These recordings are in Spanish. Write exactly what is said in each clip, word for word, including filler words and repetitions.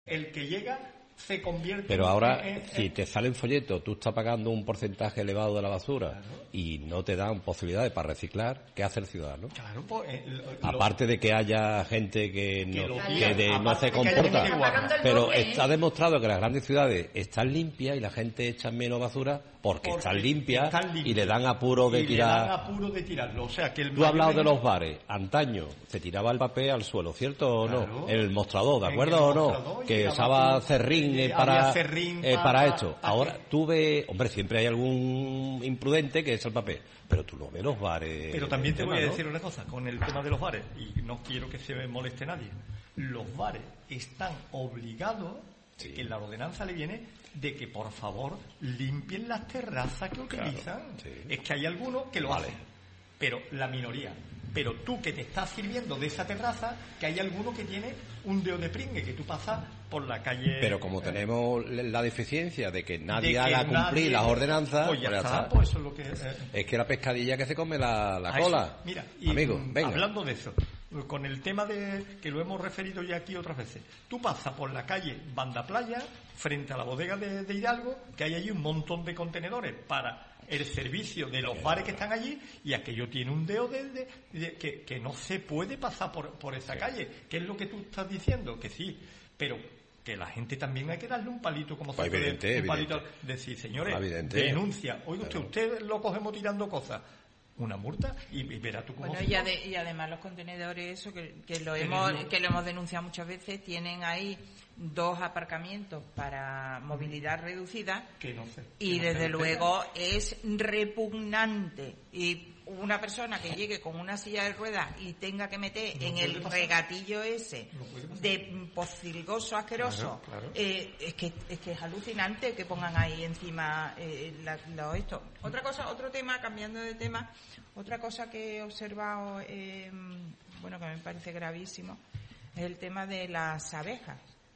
el que llega se convierte pero ahora en, en, si te sale en folleto, tú estás pagando un porcentaje elevado de la basura, claro, y no te dan posibilidades para reciclar, ¿qué hace el ciudadano? Claro, pues, eh, lo, aparte de que haya gente que no, que que de, no se comporta, pero está demostrado que las grandes ciudades están limpias y la gente echa menos basura porque, porque están, limpias están limpias y le dan apuro de y tirar. Le dan apuro de tirarlo. O sea, que el tú has hablado de los bares. Antaño se tiraba el papel al suelo, ¿cierto o no? Claro. En el mostrador, ¿de acuerdo o no? Que usaba cerrín eh, para, cerrín eh, para, para esto. Para ahora que... tú ves, hombre, siempre hay algún imprudente que echa el papel, pero tú no ves los bares. Pero también te voy a decir, ¿no?, una cosa con el tema de los bares, y no quiero que se me moleste nadie. Los bares están obligados, sí, que en la ordenanza le viene de que por favor limpien las terrazas que utilizan. Claro, sí. Es que hay algunos que lo vale. hacen, pero la minoría. Pero tú que te estás sirviendo de esa terraza, que hay alguno que tiene un dedo de pringue, que tú pasas por la calle. Pero como eh, tenemos la deficiencia de que nadie de que haga cumplir nadie, las ordenanzas, pues ya, pues ya está, está. Pues eso es lo que eh, es que la pescadilla que se come la, la cola. Eso. Mira, y, amigo, venga. Hablando de eso, con el tema de que lo hemos referido ya aquí otras veces, tú pasas por la calle Banda Playa, frente a la bodega de, de Hidalgo, que hay allí un montón de contenedores para el servicio de los bares que están allí, y aquello tiene un dedo de, de, de que, que no se puede pasar por, por esa calle. ¿Qué es lo que tú estás diciendo? Que sí, pero que la gente también hay que darle un palito, como se puede, un palito, decir, señores, evidente. denuncia, oiga usted, usted lo cogemos tirando cosas, una multa y, y verá tú cómo. Bueno, y, ade- y además los contenedores, eso que, que lo hemos que lo hemos denunciado muchas veces, tienen ahí dos aparcamientos para movilidad reducida, que no sé, y no desde sé luego es repugnante, y una persona que llegue con una silla de ruedas y tenga que meter no en el pasar. regatillo ese no de pocilgoso asqueroso, claro, claro. Eh, es que es que es alucinante que pongan ahí encima eh, la, lo, esto. Otra cosa, otro tema, cambiando de tema, otra cosa que he observado, eh, bueno, que me parece gravísimo, es el tema de las abejas.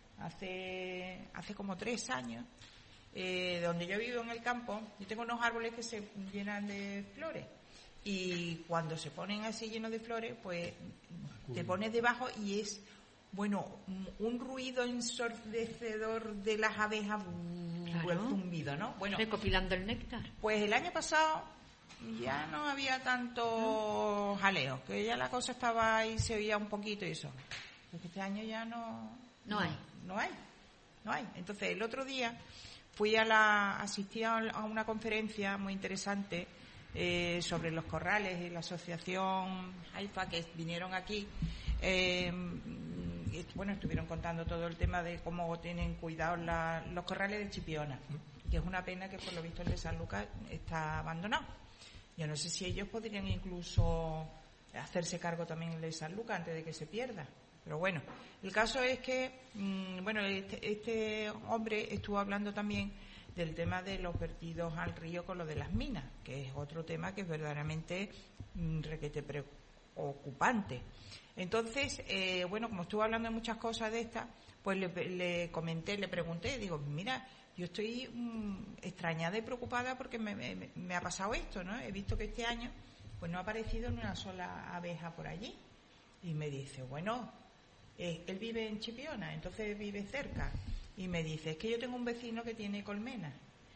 Hace hace como tres años, eh, donde yo vivo en el campo, yo tengo unos árboles que se llenan de flores. Y cuando se ponen así llenos de flores, pues te pones debajo y es, bueno, un ruido ensordecedor de las abejas, claro, el zumbido, ¿no? Bueno, recopilando el néctar. Pues el año pasado ya no había tanto jaleo, que ya la cosa estaba ahí, se oía un poquito y eso. Porque este año ya no... No hay. No hay, no hay. Entonces, el otro día fui a la... asistí a una conferencia muy interesante Eh, sobre los corrales y la asociación AIFA, que vinieron aquí, eh, y, bueno, estuvieron contando todo el tema de cómo tienen cuidado la, los corrales de Chipiona, que es una pena que por lo visto el de San Lucas está abandonado. Yo no sé si ellos podrían incluso hacerse cargo también el de San Lucas antes de que se pierda, pero bueno, el caso es que mmm, bueno, este, este hombre estuvo hablando también del tema de los vertidos al río con lo de las minas, que es otro tema que es verdaderamente mmm, requete preocupante. Entonces, eh, bueno, como estuve hablando de muchas cosas de estas, pues le, le comenté, le pregunté, digo, mira, yo estoy mmm, extrañada y preocupada porque me, me, me ha pasado esto, ¿no? He visto que este año pues no ha aparecido ni una sola abeja por allí. Y me dice, bueno, eh, él vive en Chipiona, entonces vive cerca. Y me dice, es que yo tengo un vecino que tiene colmenas.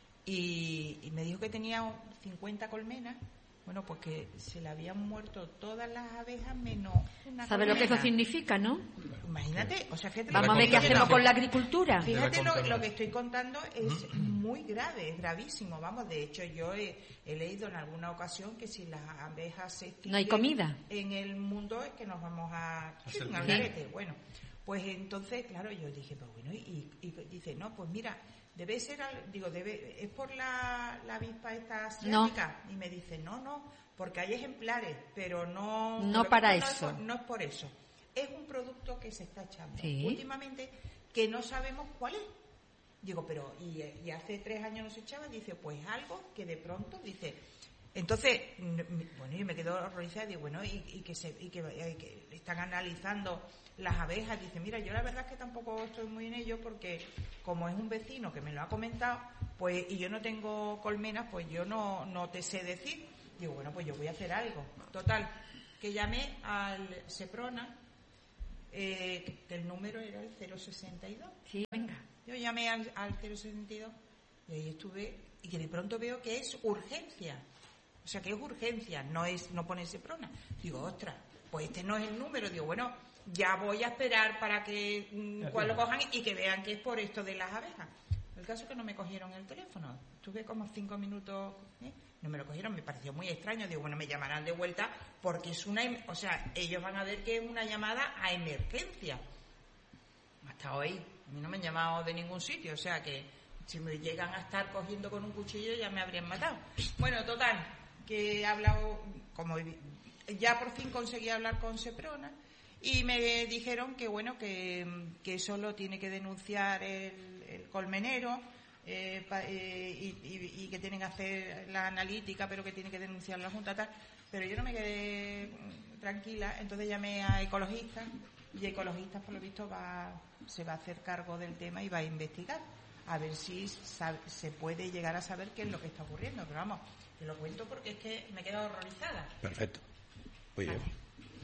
Y, y me dijo que tenía cincuenta colmenas. Bueno, pues que se le habían muerto todas las abejas menos una ¿Sabe colmena. Lo que eso significa, no? Imagínate, o sea, fíjate. Vamos a ver qué hacemos con la agricultura. Fíjate lo, lo que estoy contando es muy grave, es gravísimo. Vamos, de hecho yo he, he leído en alguna ocasión que si las abejas se extinguen, no hay comida en el mundo, es que nos vamos a sí, un algarete. Bueno, pues entonces, claro, yo dije, pues bueno, y, y dice, no, pues mira, debe ser, digo, debe es por la, la avispa esta asiática. No. Y me dice, no, no, porque hay ejemplares, pero no... No para no eso. Es, no es por eso. Es un producto que se está echando sí. últimamente que no sabemos cuál es. Digo, pero, y, y hace tres años no se echaba, dice, pues algo que de pronto, dice... Entonces, bueno, yo me quedo horrorizada y digo, bueno, y, y, que se, y, que, y que están analizando las abejas. Dice, mira, yo la verdad es que tampoco estoy muy en ello porque como es un vecino que me lo ha comentado, pues y yo no tengo colmenas, pues yo no, no te sé decir. Digo, bueno, pues yo voy a hacer algo. Total, que llamé al Seprona eh, que el número era el cero sesenta y dos. Sí, venga. Yo llamé al, al cero sesenta y dos y ahí estuve, y que de pronto veo que es urgencia. O sea, que es urgencia, no es no pone Seprona. Digo, ostras, pues este no es el número. Digo, bueno, ya voy a esperar para que mm, cuál lo cojan y que vean que es por esto de las abejas. El caso es que no me cogieron el teléfono. Estuve como cinco minutos, ¿eh? No me lo cogieron, me pareció muy extraño. Digo, bueno, me llamarán de vuelta porque es una... O sea, ellos van a ver que es una llamada a emergencia. Hasta hoy, a mí no me han llamado de ningún sitio. O sea, que si me llegan a estar cogiendo con un cuchillo ya me habrían matado. Bueno, total, que he hablado... como ya por fin conseguí hablar con Seprona y me dijeron que, bueno, que, que eso lo tiene que denunciar el, el colmenero. Eh, pa, eh, y, y, y que tienen que hacer la analítica, pero que tiene que denunciar la Junta tal. Pero yo no me quedé tranquila, entonces llamé a ecologistas y ecologistas por lo visto va, se va a hacer cargo del tema y va a investigar a ver si sabe, se puede llegar a saber qué es lo que está ocurriendo. Pero vamos, te lo cuento porque es que me he quedado horrorizada. Perfecto. Muy bien. Vale.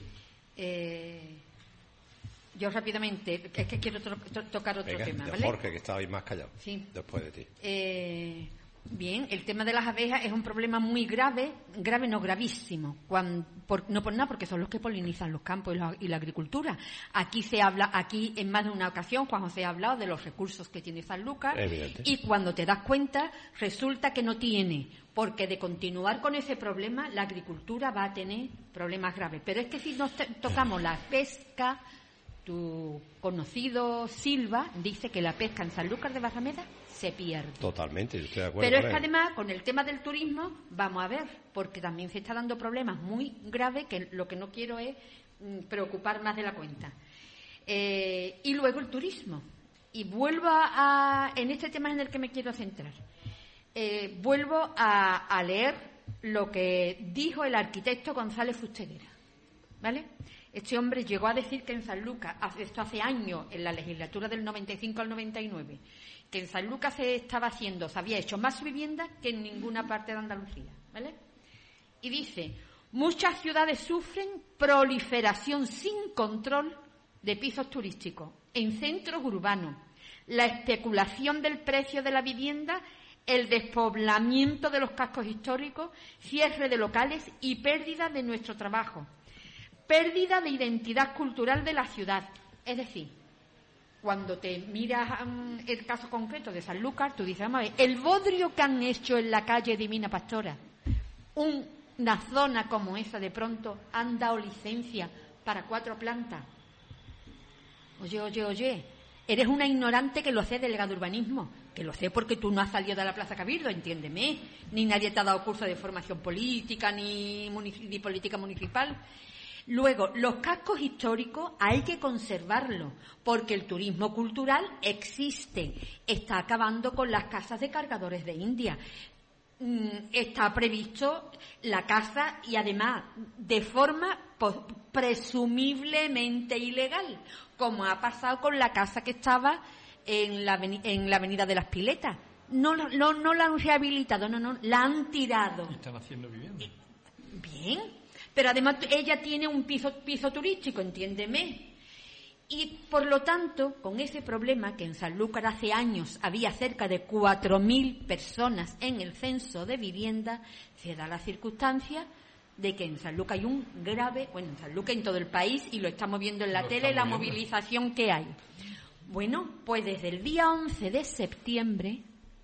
Eh... Yo rápidamente, es que quiero to- to- tocar otro Venga, tema, de ¿vale? Jorge, que estaba ahí más callado. Sí. Después de ti. Eh, bien, el tema de las abejas es un problema muy grave, grave no gravísimo, cuando, por, no por nada, porque son los que polinizan los campos y la, y la agricultura. Aquí se habla, aquí en más de una ocasión, Juan José ha hablado de los recursos que tiene Sanlúcar. Evidente. Y cuando te das cuenta, resulta que no tiene, porque de continuar con ese problema, la agricultura va a tener problemas graves. Pero es que si nos te- tocamos la pesca... Tu conocido Silva dice que la pesca en Sanlúcar de Barrameda se pierde. Totalmente, yo estoy de acuerdo. Pero es con que él. además, con el tema del turismo, vamos a ver, porque también se está dando problemas muy graves, que lo que no quiero es mm, preocupar más de la cuenta. Eh, y luego el turismo. Y vuelvo a, a- en este tema en el que me quiero centrar. Eh, vuelvo a, a leer lo que dijo el arquitecto González Fusteguera, ¿vale? Este hombre llegó a decir que en Sanlúcar, esto hace años, en la legislatura del noventa y cinco al noventa y nueve, que en Sanlúcar se estaba haciendo, se había hecho más viviendas que en ninguna parte de Andalucía, ¿vale? Y dice, muchas ciudades sufren proliferación sin control de pisos turísticos en centros urbanos, la especulación del precio de la vivienda, el despoblamiento de los cascos históricos, cierre de locales y pérdida de nuestro trabajo. Pérdida de identidad cultural de la ciudad. Es decir, cuando te miras um, el caso concreto de Sanlúcar, tú dices, vamos a ver, el bodrio que han hecho en la calle Divina Pastora, un, una zona como esa, de pronto han dado licencia para cuatro plantas. Oye, oye, oye, eres una ignorante que lo sé, delegado de urbanismo, que lo sé porque tú no has salido de la Plaza Cabildo, entiéndeme, ni nadie te ha dado curso de formación política, ni, munici- ni política municipal. Luego, los cascos históricos hay que conservarlos, porque el turismo cultural existe. Está acabando con las casas de cargadores de India. Mm, está previsto la casa, y además de forma pues, presumiblemente ilegal, como ha pasado con la casa que estaba en la, en la Avenida de las Piletas. No, no, no la han rehabilitado, no, no, la han tirado. Están haciendo vivienda. Bien. Pero además ella tiene un piso, piso turístico, entiéndeme. Y por lo tanto, con ese problema, que en Sanlúcar hace años había cerca de cuatro mil personas en el censo de vivienda, se da la circunstancia de que en Sanlúcar hay un grave, bueno, en Sanlúcar, en todo el país, y lo estamos viendo en la Lo tele, la estamos viendo. movilización que hay. Bueno, pues desde el día once de septiembre,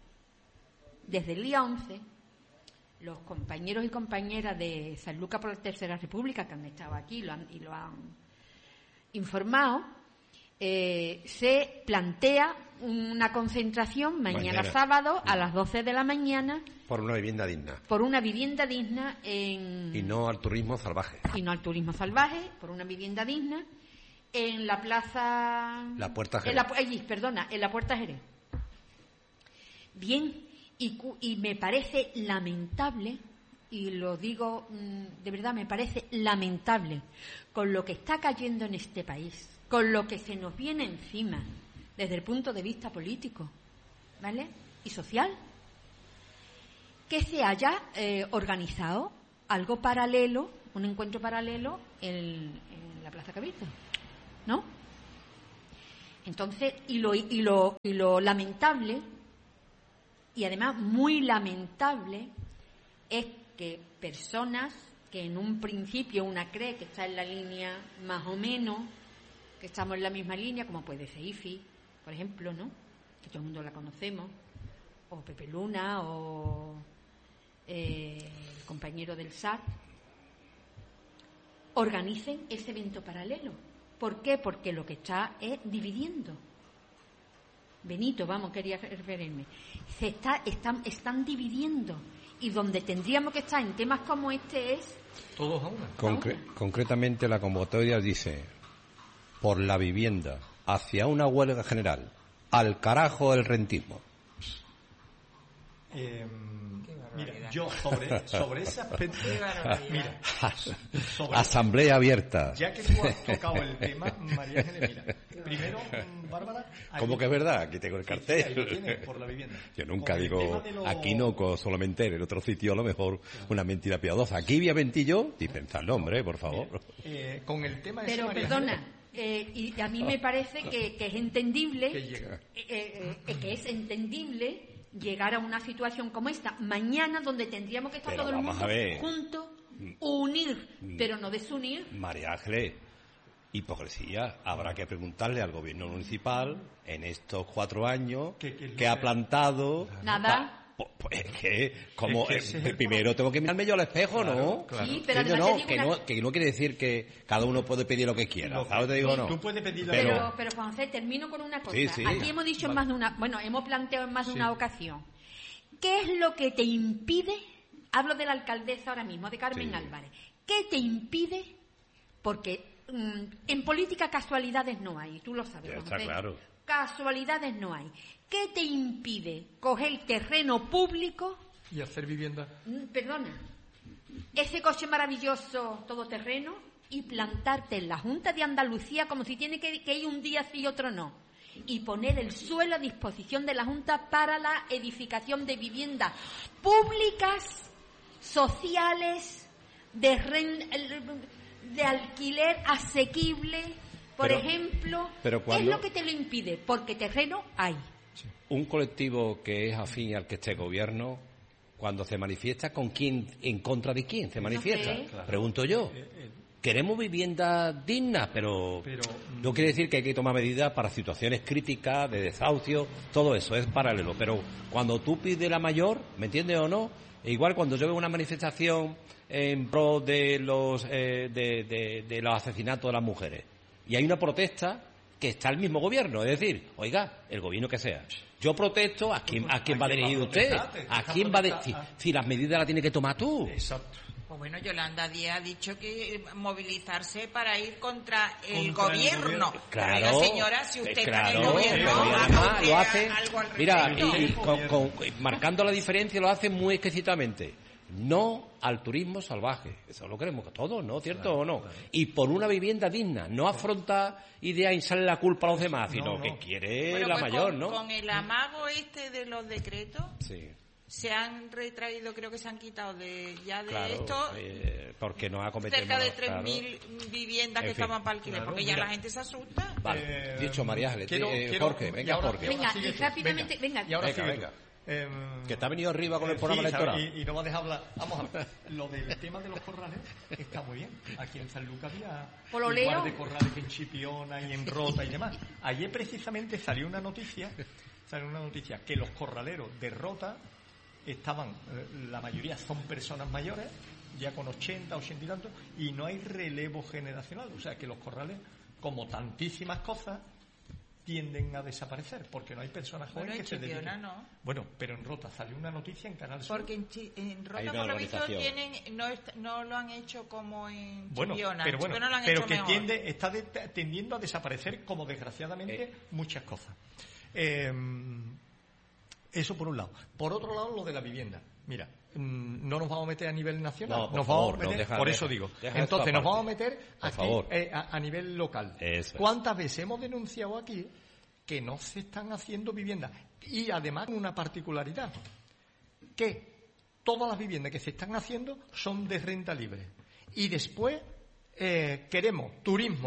desde el día once... los compañeros y compañeras de Sanlúcar por la Tercera República, que han estado aquí y lo han, y lo han informado, eh, se plantea una concentración mañana, Mañana. sábado a las doce de la mañana Por una vivienda digna. por una vivienda digna en, Y no al turismo salvaje. y no al turismo salvaje, por una vivienda digna en la plaza... La Puerta en Jerez. la, ay, perdona, en la Puerta Jerez. Bien, y, cu- y me parece lamentable, y lo digo mm, de verdad, me parece lamentable con lo que está cayendo en este país, con lo que se nos viene encima desde el punto de vista político, ¿vale? Y social, que se haya eh, organizado algo paralelo, un encuentro paralelo en, en la Plaza Cabildo. ¿no? Entonces, y lo, y lo, y lo lamentable, y además muy lamentable, es que personas que en un principio una cree que está en la línea más o menos, que estamos en la misma línea, como puede ser IFI, por ejemplo, ¿no? Que todo el mundo la conocemos, o Pepe Luna, o eh, el compañero del S A R, organicen ese evento paralelo. ¿Por qué? Porque lo que está es dividiendo. Benito, vamos, quería referirme. Se está, están, están dividiendo. Y donde tendríamos que estar en temas como este es... Todos a una. Concre- concretamente la convocatoria dice, por la vivienda, hacia una huelga general, al carajo el rentismo. Eh, mira, yo sobre, sobre ese aspecto... Mira, sobre, asamblea abierta. Ya que tú has tocado el tema, María Ángeles, mira, primero, Bárbara... ¿Cómo que es verdad? Aquí tengo el cartel. Sí, sí, ahí lo tienes, por la vivienda. Yo nunca Con digo, los... aquí no solamente en otro sitio a lo mejor una mentira piadosa. Aquí voy a mentir yo y pensarlo, hombre, por favor. Mira, eh, con el tema de Pero María perdona, Ángeles, eh, y a mí me parece que, que es entendible, que llega. eh, eh, que es entendible llegar a una situación como esta mañana, donde tendríamos que estar Pero todo el vamos mundo a ver. juntos, unir, pero no desunir. María Ángeles, hipocresía. Habrá que preguntarle al gobierno municipal en estos cuatro años ¿Qué- qué es lo que ha que- plantado. Nada. Pa- Pues es que, como Es que ese eh, es el primero tengo que mirarme yo al espejo, ¿no? Claro. Sí, pero Entiendo, además no, te digo que una- no, que no quiere decir que cada uno puede pedir lo que quiera. Lo que- ¿Sabes? Te digo, no. Tú puedes pedir la Pero- Pero, pero Juan José, termino con una cosa. Sí, sí. Aquí hemos dicho en más de una, bueno, hemos planteado en más de Sí. una ocasión. ¿Qué es lo que te impide? Hablo de la alcaldesa ahora mismo, de Carmen Sí. Álvarez. ¿Qué te impide? Porque mm, en política casualidades no hay, tú lo sabes. Ya Juan está José. claro. Casualidades no hay. ¿Qué te impide coger terreno público? Y hacer vivienda. Mm, Perdona, ese coche maravilloso todoterreno y plantarte en la Junta de Andalucía como si tiene que, que ir un día sí y otro no. Y poner el suelo a disposición de la Junta para la edificación de viviendas públicas, sociales, de, ren- de alquiler asequible, por Pero- ejemplo. pero ¿Qué cuando- es lo que te lo impide? Porque terreno hay. Un colectivo que es afín al que esté gobierno, cuando se manifiesta, ¿con quién, en contra de quién se manifiesta? sé. Claro. Pregunto yo. Eh, eh, Queremos viviendas dignas, pero, Pero, mm, no quiere decir que hay que tomar medidas para situaciones críticas, de desahucio, todo eso es paralelo. Pero cuando tú pides la mayor, ¿me entiendes o no? E igual cuando yo veo una manifestación en pro de los, eh, de, de- de los asesinatos de las mujeres y hay una protesta que está el mismo gobierno, es decir, oiga, el gobierno que sea. Yo protesto, ¿a quién, a quién va dirigido usted? ¿A quién va a decir? Si, si las medidas las tienes que tomar tú. Exacto. Pues bueno, Yolanda Díaz ha dicho que movilizarse para ir contra el Contra el gobierno. gobierno. Claro, Pero, señora, si usted claro, está en el gobierno, pero y haga además usted lo hace, algo al mira, respecto. y, y con- con- marcando la diferencia lo hace muy exquisitamente. No al turismo salvaje, eso lo queremos todos, ¿no? ¿Cierto Claro, o no? claro. Y por una vivienda digna, no afronta ideas y echarle la culpa a los demás, sino No, no. que quiere Bueno, la pues mayor, con, ¿no? con el amago este de los decretos, Sí, se han retraído, creo que se han quitado de ya de claro, esto eh, porque nos acometemos... cerca de claro. tres mil viviendas En que fin. estaban para alquiler, Claro, porque ya mira. la gente se asusta. Vale, Eh, dicho María Ángeles, quiero- eh, quiero- Jorge, y venga ahora- Jorge. y ahora Venga, sigue y tú, rápidamente, venga. Y ahora Venga, sigue venga. tú. Em, Que te ha venido arriba con el eh, programa sí, electoral. ¿sabes? Y, y no va a dejar hablar. Vamos a ver. Lo del tema de los corrales está muy bien. Aquí en San Lucas había Pololeo. igual de corrales que en Chipiona y en Rota y demás. Ayer precisamente salió una noticia, salió una noticia que los corraleros de Rota estaban, eh, la mayoría son personas mayores, ya con ochenta, ochenta y tantos, y no hay relevo generacional. O sea que los corrales, como tantísimas cosas, tienden a desaparecer porque no hay personas Bueno, jóvenes en que se Chipiona dediquen. no. Bueno, pero en Rota salió una noticia en Canal Sur. Porque en, Chi- en Hay Rota, una por lo visto, organización. tienen, no, est- no lo han hecho como en Bueno, Chipiona. pero En bueno, Chipiona lo han pero hecho que mejor. tiende, está de- tendiendo a desaparecer, como desgraciadamente Eh. muchas cosas. Eh, eso por un lado. Por otro lado, lo de la vivienda. Mira, mm, no nos vamos a meter a nivel nacional, No, por nos favor, vamos a no, meter, deja- por deja- eso digo. deja Entonces esto nos aparte. vamos a meter Por aquí, favor. eh, a, a nivel local. Eso es. ¿Cuántas veces hemos denunciado aquí que no se están haciendo viviendas? Y además una particularidad, que todas las viviendas que se están haciendo son de renta libre. Y después eh, queremos turismo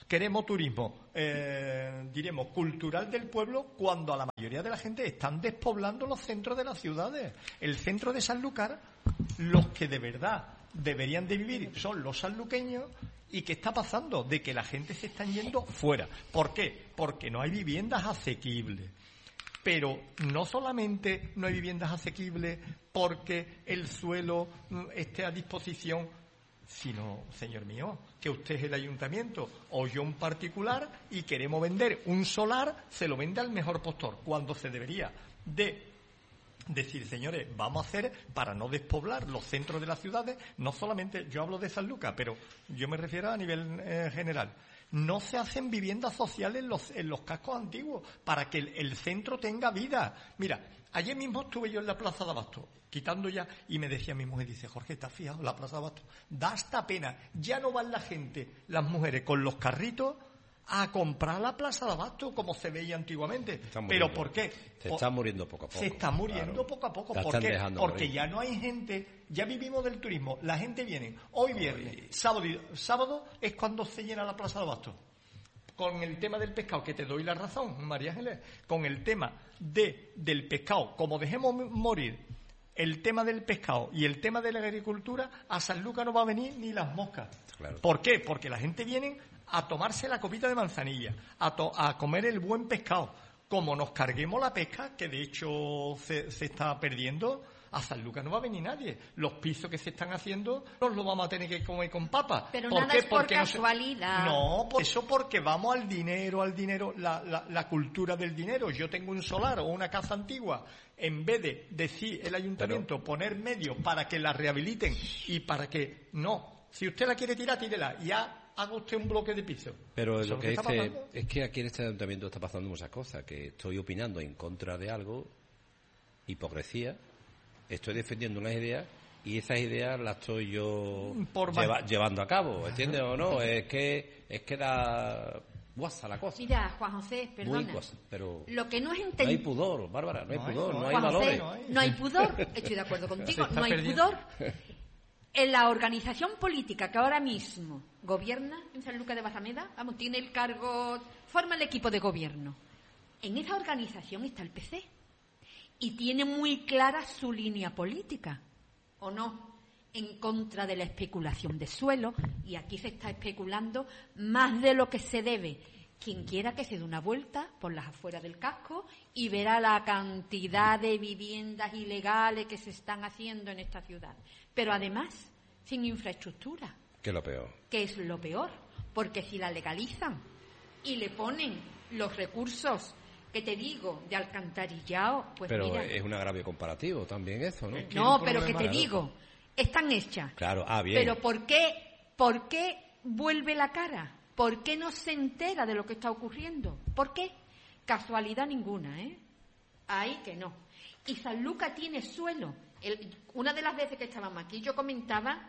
queremos turismo, eh, diremos, cultural del pueblo, cuando a la mayoría de la gente están despoblando los centros de las ciudades. El centro de Sanlúcar, los que de verdad deberían de vivir son los sanluqueños. ¿Y qué está pasando? De que la gente se está yendo fuera. ¿Por qué? Porque no hay viviendas asequibles. Pero no solamente no hay viviendas asequibles porque el suelo esté a disposición, sino, señor mío, que usted es el ayuntamiento o yo un particular y queremos vender un solar, se lo vende al mejor postor, cuando se debería de decir, señores, vamos a hacer para no despoblar los centros de las ciudades. No solamente, yo hablo de Sanlúcar, pero yo me refiero a nivel eh, general. No se hacen viviendas sociales en los, en los cascos antiguos para que el, el centro tenga vida. Mira, ayer mismo estuve yo en la Plaza de Abasto, quitando ya, y me decía mi mujer, dice, Jorge, ¿estás fijado? La Plaza de Abasto da hasta pena. Ya no van la gente, las mujeres, con los carritos a comprar la Plaza de Abasto como se veía antiguamente. ¿Pero por qué? Se está muriendo poco a poco. Se está muriendo claro. poco a poco. ¿Por qué? Porque ya no hay gente, ya vivimos del turismo. La gente viene hoy viernes, Hoy... sábado, sábado es cuando se llena la Plaza de Abasto. Con el tema del pescado, que te doy la razón, María Ángeles, con el tema de del pescado, como dejemos morir el tema del pescado y el tema de la agricultura, a Sanlúcar no va a venir ni las moscas. Claro. ¿Por qué? Porque la gente viene a tomarse la copita de manzanilla, a, to- a comer el buen pescado. Como nos carguemos la pesca, que de hecho se, se está perdiendo, a Sanlúcar no va a venir nadie. Los pisos que se están haciendo nos los vamos a tener que comer con papas. Pero ¿Por nada qué? es por Porque casualidad. No, se... no, por eso porque vamos al dinero, al dinero, la, la, la cultura del dinero. Yo tengo un solar o una casa antigua, en vez de decir el ayuntamiento, Pero... poner medios para que la rehabiliten y para que... No, si usted la quiere tirar, tírela. Ya haga usted un bloque de piso. Pero lo que dice es que aquí en este ayuntamiento está pasando muchas cosas, que estoy opinando en contra de algo, hipocresía, estoy defendiendo unas ideas y esas ideas las estoy yo lleva, llevando a cabo, ¿entiendes o no? Es que es que da guasa la cosa. Mira, Juan José, perdona. Muy guasa, pero lo que no es enten... no hay pudor, Bárbara, no hay no pudor, hay, no hay Juan valores. José, no, hay. no hay pudor, estoy de acuerdo contigo, no hay perdiendo. pudor. En la organización política que ahora mismo gobierna en Sanlúcar de Barrameda, vamos, tiene el cargo, forma el equipo de gobierno. En esa organización está el P C y tiene muy clara su línea política, ¿o no? En contra de la especulación de suelo, y aquí se está especulando más de lo que se debe. Quien quiera que se dé una vuelta por las afueras del casco y verá la cantidad de viviendas ilegales que se están haciendo en esta ciudad. Pero además, sin infraestructura. ¿Qué es lo peor? ¿Qué es lo peor? Porque si la legalizan y le ponen los recursos que te digo de alcantarillado, pues pero mira... es un agravio comparativo también eso, ¿no? No, pero que te digo, están hechas. Claro, ah, bien. Pero ¿por qué, por qué vuelve la cara? ¿Por qué no se entera de lo que está ocurriendo? ¿Por qué? Casualidad ninguna, ¿eh? Ahí que no. Y Sanlúcar tiene suelo. El, una de las veces que estábamos aquí yo comentaba,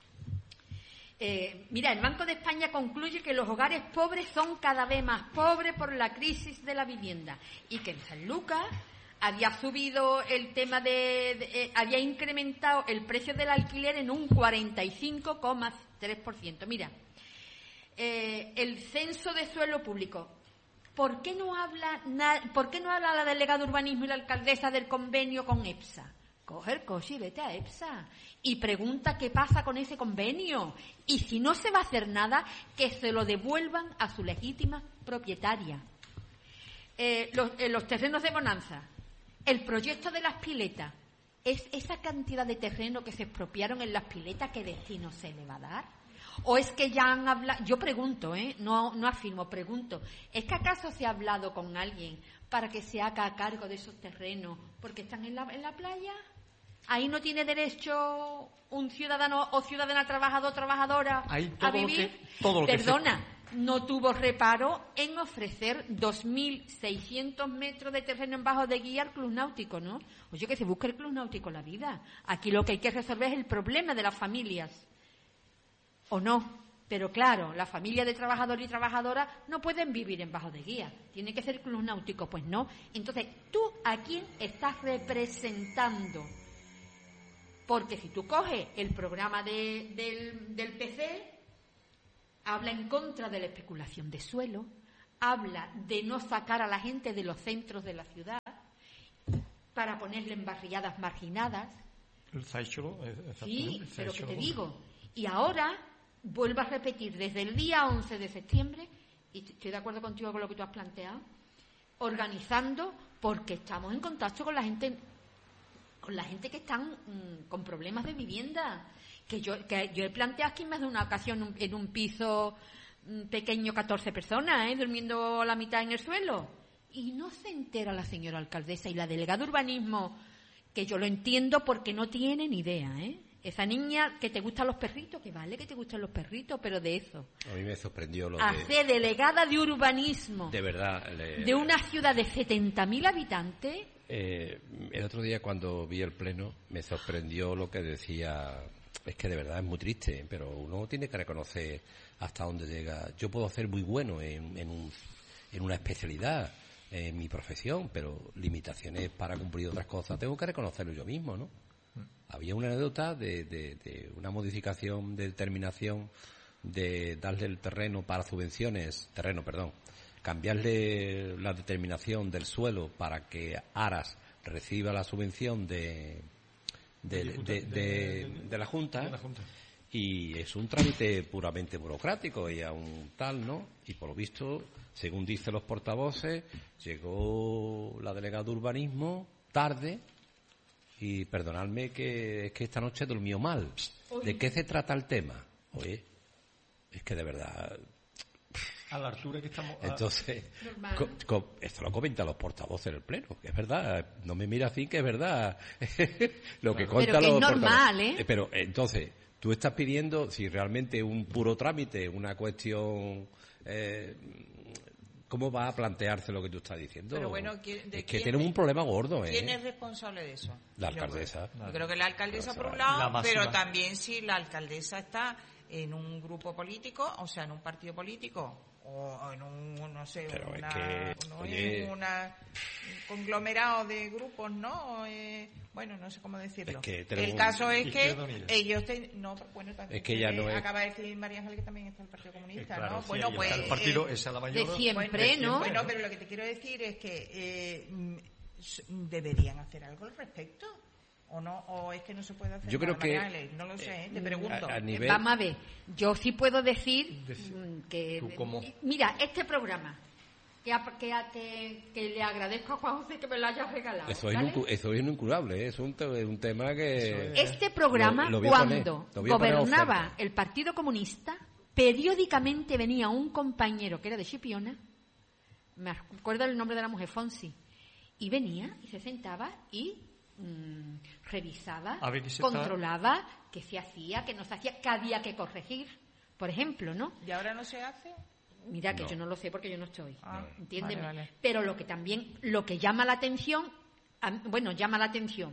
eh, mira, el Banco de España concluye que los hogares pobres son cada vez más pobres por la crisis de la vivienda y que en Sanlúcar había subido el tema de, de eh, había incrementado el precio del alquiler en un cuarenta y cinco coma tres por ciento. Mira, eh, el censo de suelo público. ¿Por qué no habla na, ¿por qué no habla la delegada de urbanismo y la alcaldesa del convenio con EPSA? Coge el coche y vete a EPSA y pregunta qué pasa con ese convenio. Y si no se va a hacer nada, que se lo devuelvan a su legítima propietaria. Eh, los, eh, los terrenos de bonanza. El proyecto de las piletas. ¿Es esa cantidad de terreno que se expropiaron en las piletas, qué destino se le va a dar? ¿O es que ya han hablado? Yo pregunto, ¿eh? No, no afirmo, pregunto. ¿Es que acaso se ha hablado con alguien para que se haga a cargo de esos terrenos porque están en la, en la playa? Ahí no tiene derecho un ciudadano o ciudadana trabajador o trabajadora a vivir. Lo que, todo lo Perdona, que se... no tuvo reparo en ofrecer dos mil seiscientos metros de terreno en bajo de guía al club náutico, ¿no? Oye, que se busque el club náutico la vida. Aquí lo que hay que resolver es el problema de las familias. ¿O no? Pero claro, la familia de trabajador y trabajadora no pueden vivir en bajo de guía. Tiene que ser club náutico, pues no. Entonces, ¿tú a quién estás representando? Porque si tú coges el programa de, del, del P C, habla en contra de la especulación de suelo, habla de no sacar a la gente de los centros de la ciudad para ponerle en barriadas marginadas. El Zaicolo, sí, pero que te digo, y ahora vuelvo a repetir, desde el día once de septiembre, y estoy de acuerdo contigo con lo que tú has planteado, organizando, porque estamos en contacto con la gente, con la gente que están mmm, con problemas de vivienda, que yo que yo he planteado aquí en más de una ocasión en un piso mmm, pequeño, catorce personas, ¿eh? Durmiendo la mitad en el suelo, y no se entera la señora alcaldesa y la delegada de urbanismo, que yo lo entiendo porque no tiene ni idea, ¿eh? Esa niña que te gustan los perritos, que vale que te gustan los perritos, pero de eso. A mí me sorprendió lo de... Hacer delegada de urbanismo. De verdad. Le... De una ciudad de setenta mil habitantes. Eh, el otro día cuando vi el pleno me sorprendió lo que decía. Es que de verdad es muy triste, pero uno tiene que reconocer hasta dónde llega. Yo puedo ser muy bueno en, en, un, en una especialidad, en mi profesión, pero limitaciones para cumplir otras cosas tengo que reconocerlo yo mismo, ¿no? Había una anécdota de, de, de una modificación de determinación de darle el terreno para subvenciones, terreno, perdón, cambiarle la determinación del suelo para que Aras reciba la subvención de de, de, de, de, de la Junta, de la Junta. Y es un trámite puramente burocrático y aún tal, ¿no? Y por lo visto, según dicen los portavoces, llegó la delegada de urbanismo tarde. Y perdonadme que es que esta noche he dormido mal. ¿De qué se trata el tema? Oye, es que de verdad... A la altura que estamos... Entonces, co, co, esto lo comentan los portavoces en el pleno, que es verdad. No me mira así, que es verdad. Lo que claro. Pero que es normal, ¿eh? Pero entonces, tú estás pidiendo, si realmente un puro trámite, una cuestión... Eh, ¿Cómo va a plantearse lo que tú estás diciendo? Pero bueno, ¿de es que quién, tenemos un problema gordo, ¿eh? ¿Quién es responsable de eso? La alcaldesa. Yo creo que la alcaldesa por un lado, pero también si la alcaldesa está en un grupo político, o sea, en un partido político, o en un, no sé, pero una, es que, no oye, es una, un conglomerado de grupos, ¿no? Eh, bueno, no sé cómo decirlo. Es que el caso es que ellos... Te, no, bueno, también es que ya no es... acaba de decir María Ángeles que también está el Partido Comunista, eh, claro, ¿no? Sí, bueno, pues... el partido, eh, esa la mayor... De siempre, bueno, de siempre, ¿no? Bueno, pero lo que te quiero decir es que eh, deberían hacer algo al respecto. ¿O no? ¿O es que no se puede hacer yo nada? Creo que, Ángeles, no lo sé, te pregunto. A, a nivel... Vamos a ver, yo sí puedo decir que... ¿Cómo? Mira, este programa, que, que, que, que le agradezco a Juan José que me lo haya regalado. Eso, ¿vale? es, un, eso es incurable, ¿eh? Es un, un tema que... Este programa, lo, lo cuando gobernaba el Partido Comunista, periódicamente venía un compañero que era de Chipiona, me acuerdo el nombre de la mujer, Fonsi, y venía y se sentaba y... Mm, revisaba, controlaba está... qué se hacía, qué no se hacía, qué había que corregir, por ejemplo, ¿no? ¿Y ahora no se hace? Mira que no. yo no lo sé porque yo no estoy, ah, ¿entiendes? Vale, vale. Pero lo que también, lo que llama la atención, bueno, llama la atención,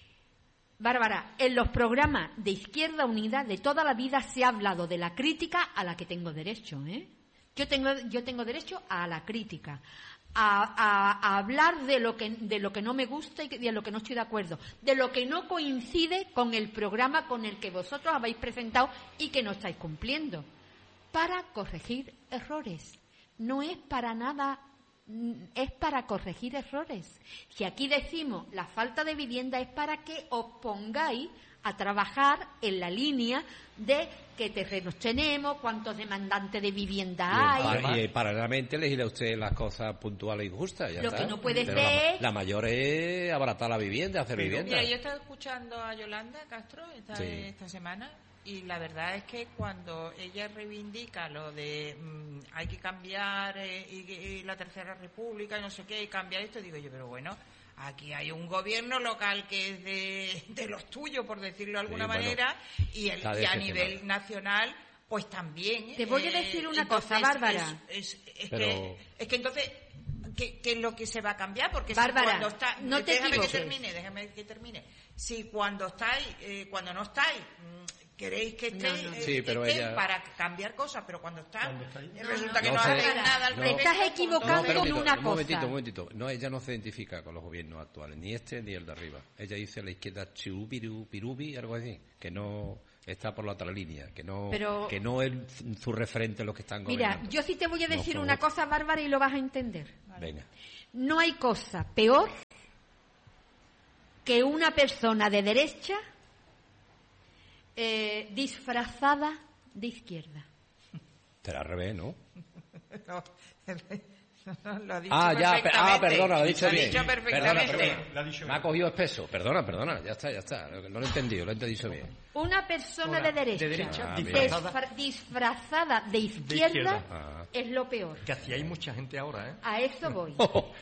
Bárbara, en los programas de Izquierda Unida de toda la vida se ha hablado de la crítica a la que tengo derecho, ¿eh? Yo tengo, yo tengo derecho a la crítica. A, a, a hablar de lo que de lo que no me gusta y de lo que no estoy de acuerdo, de lo que no coincide con el programa con el que vosotros habéis presentado y que no estáis cumpliendo, para corregir errores. No es para nada, es para corregir errores. Si aquí decimos la falta de vivienda es para que os pongáis a trabajar en la línea de qué terrenos tenemos, cuántos demandantes de vivienda hay. Y, y paralelamente legisla usted las cosas puntuales y justas. Ya Lo está. que no puede Pero ser... La, la mayor es abaratar la vivienda, hacer vivienda. Mira, yo he estado escuchando a Yolanda Castro esta, sí. esta semana y la verdad es que cuando ella reivindica lo de mmm, hay que cambiar eh, y, y la Tercera República y no sé qué, y cambiar esto, digo yo, pero bueno... Aquí hay un gobierno local que es de, de los tuyos, por decirlo de alguna sí, manera, bueno, y, el, y a nivel nacional, pues también. Te voy a decir una cosa, Bárbara. Es, es, es, Pero... que, es que entonces, ¿qué, ¿qué es lo que se va a cambiar? Porque Bárbara, si cuando está, no te déjame equivoques. que termine, déjame que termine. Si cuando estáis, eh, cuando no estáis, queréis que esté, no, no. Sí, eh, pero esté ella... para cambiar cosas, pero cuando está, está resulta no, que no, no, no hacéis nada al no, respecto. Te estás equivocando no, en una un cosa. momentito, un momentito. No, ella no se identifica con los gobiernos actuales, ni este ni el de arriba. Ella dice la izquierda chirupiru, pirubi, algo así, que no, está por la otra línea, que no Pero, que no es su referente los que están gobernando. Mira, yo sí te voy a decir no, una cosa, Bárbara, y lo vas a entender. Venga. No hay cosa peor que una persona de derecha eh, disfrazada de izquierda. Será al revés, ¿no? No, no, lo ha dicho ah, ya, ah, perdona, lo ha dicho lo bien. Ha dicho perfectamente. Perdona, perdona. Me ha cogido espeso. Perdona, perdona, ya está, ya está. No lo he entendido, lo he entendido bien. Una persona Hola, de derecha, de derecha ah, disfrazada. disfrazada de izquierda, de izquierda. Ah. es lo peor. Que así hay mucha gente ahora, ¿eh? A eso voy.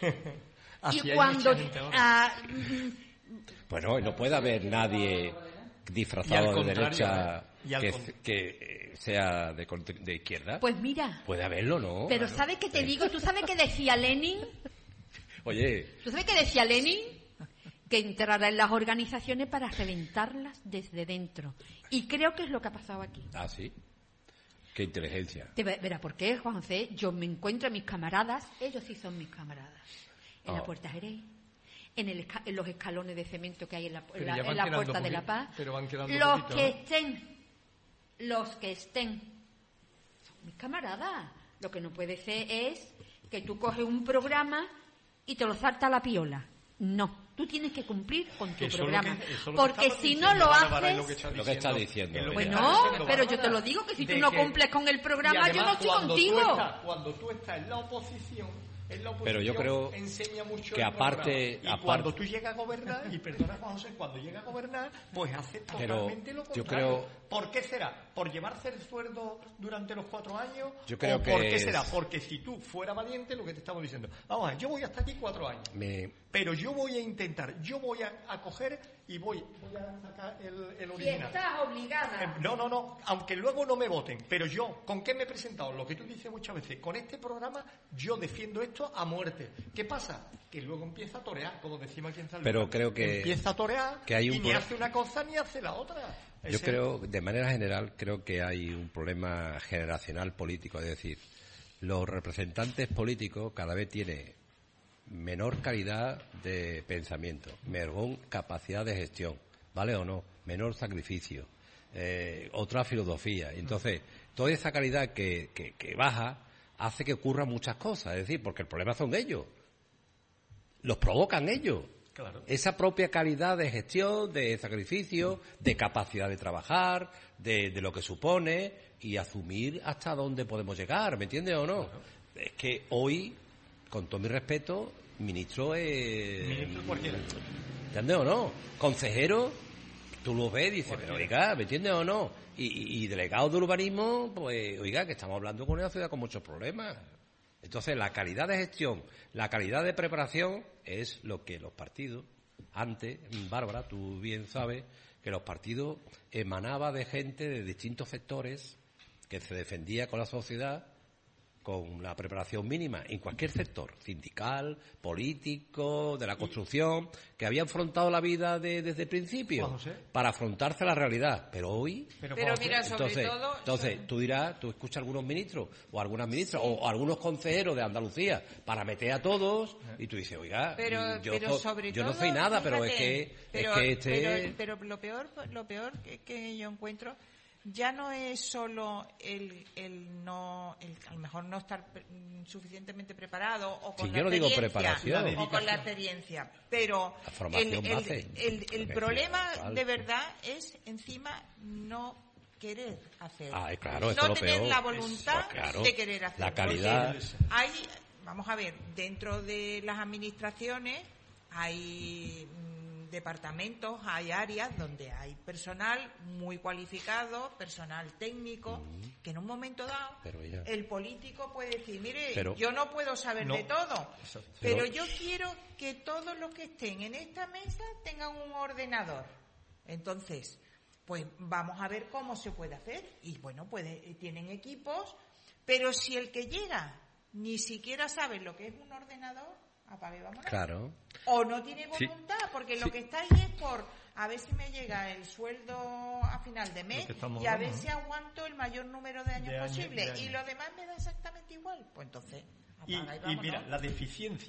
Así y cuando... Ah, bueno, no puede haber nadie disfrazado de derecha que, que sea de, de izquierda. Pues mira. Puede haberlo, ¿no? Pero claro. ¿Sabes qué te digo? ¿Tú sabes qué decía Lenin? Oye. ¿Tú sabes qué decía Lenin? Que entrará en las organizaciones para reventarlas desde dentro. Y creo que es lo que ha pasado aquí. Ah, ¿sí? Qué inteligencia. Te verá por qué, Juan C. Yo me encuentro a mis camaradas, ellos sí son mis camaradas. En oh. la Puerta Jerez, en, el, en los escalones de cemento que hay en la, en la, en la Puerta de la Paz. Pero van quedando los poquito, que ¿no? estén, los que estén, son mis camaradas. Lo que no puede ser es que tú coges un programa y te lo salta a la piola. No, tú tienes que cumplir con tu programa, que, porque si no lo haces, lo que está diciendo, lo que está diciendo. Lo pues no, pero yo te lo digo que si tú no cumples con el programa, además, yo no estoy cuando contigo. Tú estás, cuando tú estás en la oposición, en la oposición pero yo creo enseña mucho que aparte, y aparte cuando tú llegas a gobernar, y perdona Juan José, cuando llegas a gobernar, pues hace totalmente lo contrario. Yo creo, ¿por qué será? ¿Por llevarse el sueldo durante los cuatro años? Yo creo ¿O que por qué es... será? Porque si tú fueras valiente, lo que te estamos diciendo, vamos a ver, yo voy hasta aquí cuatro años, Me... pero yo voy a intentar, yo voy a, a coger y voy, voy a sacar el, el original. Y estás obligada. Eh, no, no, no, aunque luego no me voten, pero yo, ¿con qué me he presentado? Lo que tú dices muchas veces, con este programa yo defiendo esto a muerte. ¿Qué pasa? Que luego empieza a torear, como decimos aquí en San Luis. Pero creo que... Empieza a torear que hay un y ni hace una cosa ni hace la otra. Yo Ese... creo, de manera general, creo que hay un problema generacional político. Es decir, los representantes políticos cada vez tienen menor calidad de pensamiento, menor capacidad de gestión, ¿vale o no? Menor sacrificio, eh, otra filosofía. Entonces, toda esa calidad que, que, que baja hace que ocurran muchas cosas. Es decir, porque el problema son ellos. Los provocan ellos. Claro. Esa propia calidad de gestión, de sacrificio, de capacidad de trabajar, de, de lo que supone y asumir hasta dónde podemos llegar, ¿me entiendes o no? Claro. Es que hoy, con todo mi respeto, ministro es... Ministro cualquiera. ¿Entiendes o no? Consejero, tú lo ves y dices, pero oiga, ¿me entiendes o no? Y, y, y delegado de urbanismo, pues oiga, que estamos hablando con una ciudad con muchos problemas. Entonces, la calidad de gestión, la calidad de preparación es lo que los partidos, antes, Bárbara, tú bien sabes, que los partidos emanaba de gente de distintos sectores que se defendía con la sociedad con la preparación mínima en cualquier sector, sindical, político, de la construcción, que había afrontado la vida de, desde el principio para afrontarse a la realidad. Pero hoy... Pero, pero mira, sobre entonces, todo... Entonces, tú dirás, tú escuchas a algunos ministros o algunas ministras sí. o, o algunos consejeros de Andalucía para meter a todos y tú dices, oiga, pero, yo, pero sobre yo todo, no soy nada, fíjate, pero es que, pero, es que este... Pero, pero lo peor, lo peor que, que yo encuentro... Ya no es solo el, el no, el, a lo mejor no estar pre, suficientemente preparado o con sí, la yo no digo preparación o con la experiencia, pero el, el, el, el, el problema de verdad es encima no querer hacer, ah, claro, no lo tener peor. la voluntad es, claro, de querer hacer. La calidad. Hay, vamos a ver, dentro de las administraciones hay departamentos, hay áreas donde hay personal muy cualificado, personal técnico, mm. que en un momento dado ya... el político puede decir, mire, pero... yo no puedo saber no. de todo, Eso, pero... pero yo quiero que todos los que estén en esta mesa tengan un ordenador. Entonces, pues vamos a ver cómo se puede hacer. Y bueno, pues tienen equipos, pero si el que llega ni siquiera sabe lo que es un ordenador, apague, vámonos. Claro. O no tiene voluntad, sí. porque lo sí. que está ahí es por a ver si me llega el sueldo a final de mes y a ver si aguanto el mayor número de años de posible. Año, de año. Y lo demás me da exactamente igual. Pues entonces, apaga y, y vámonos. Y mira, la deficiencia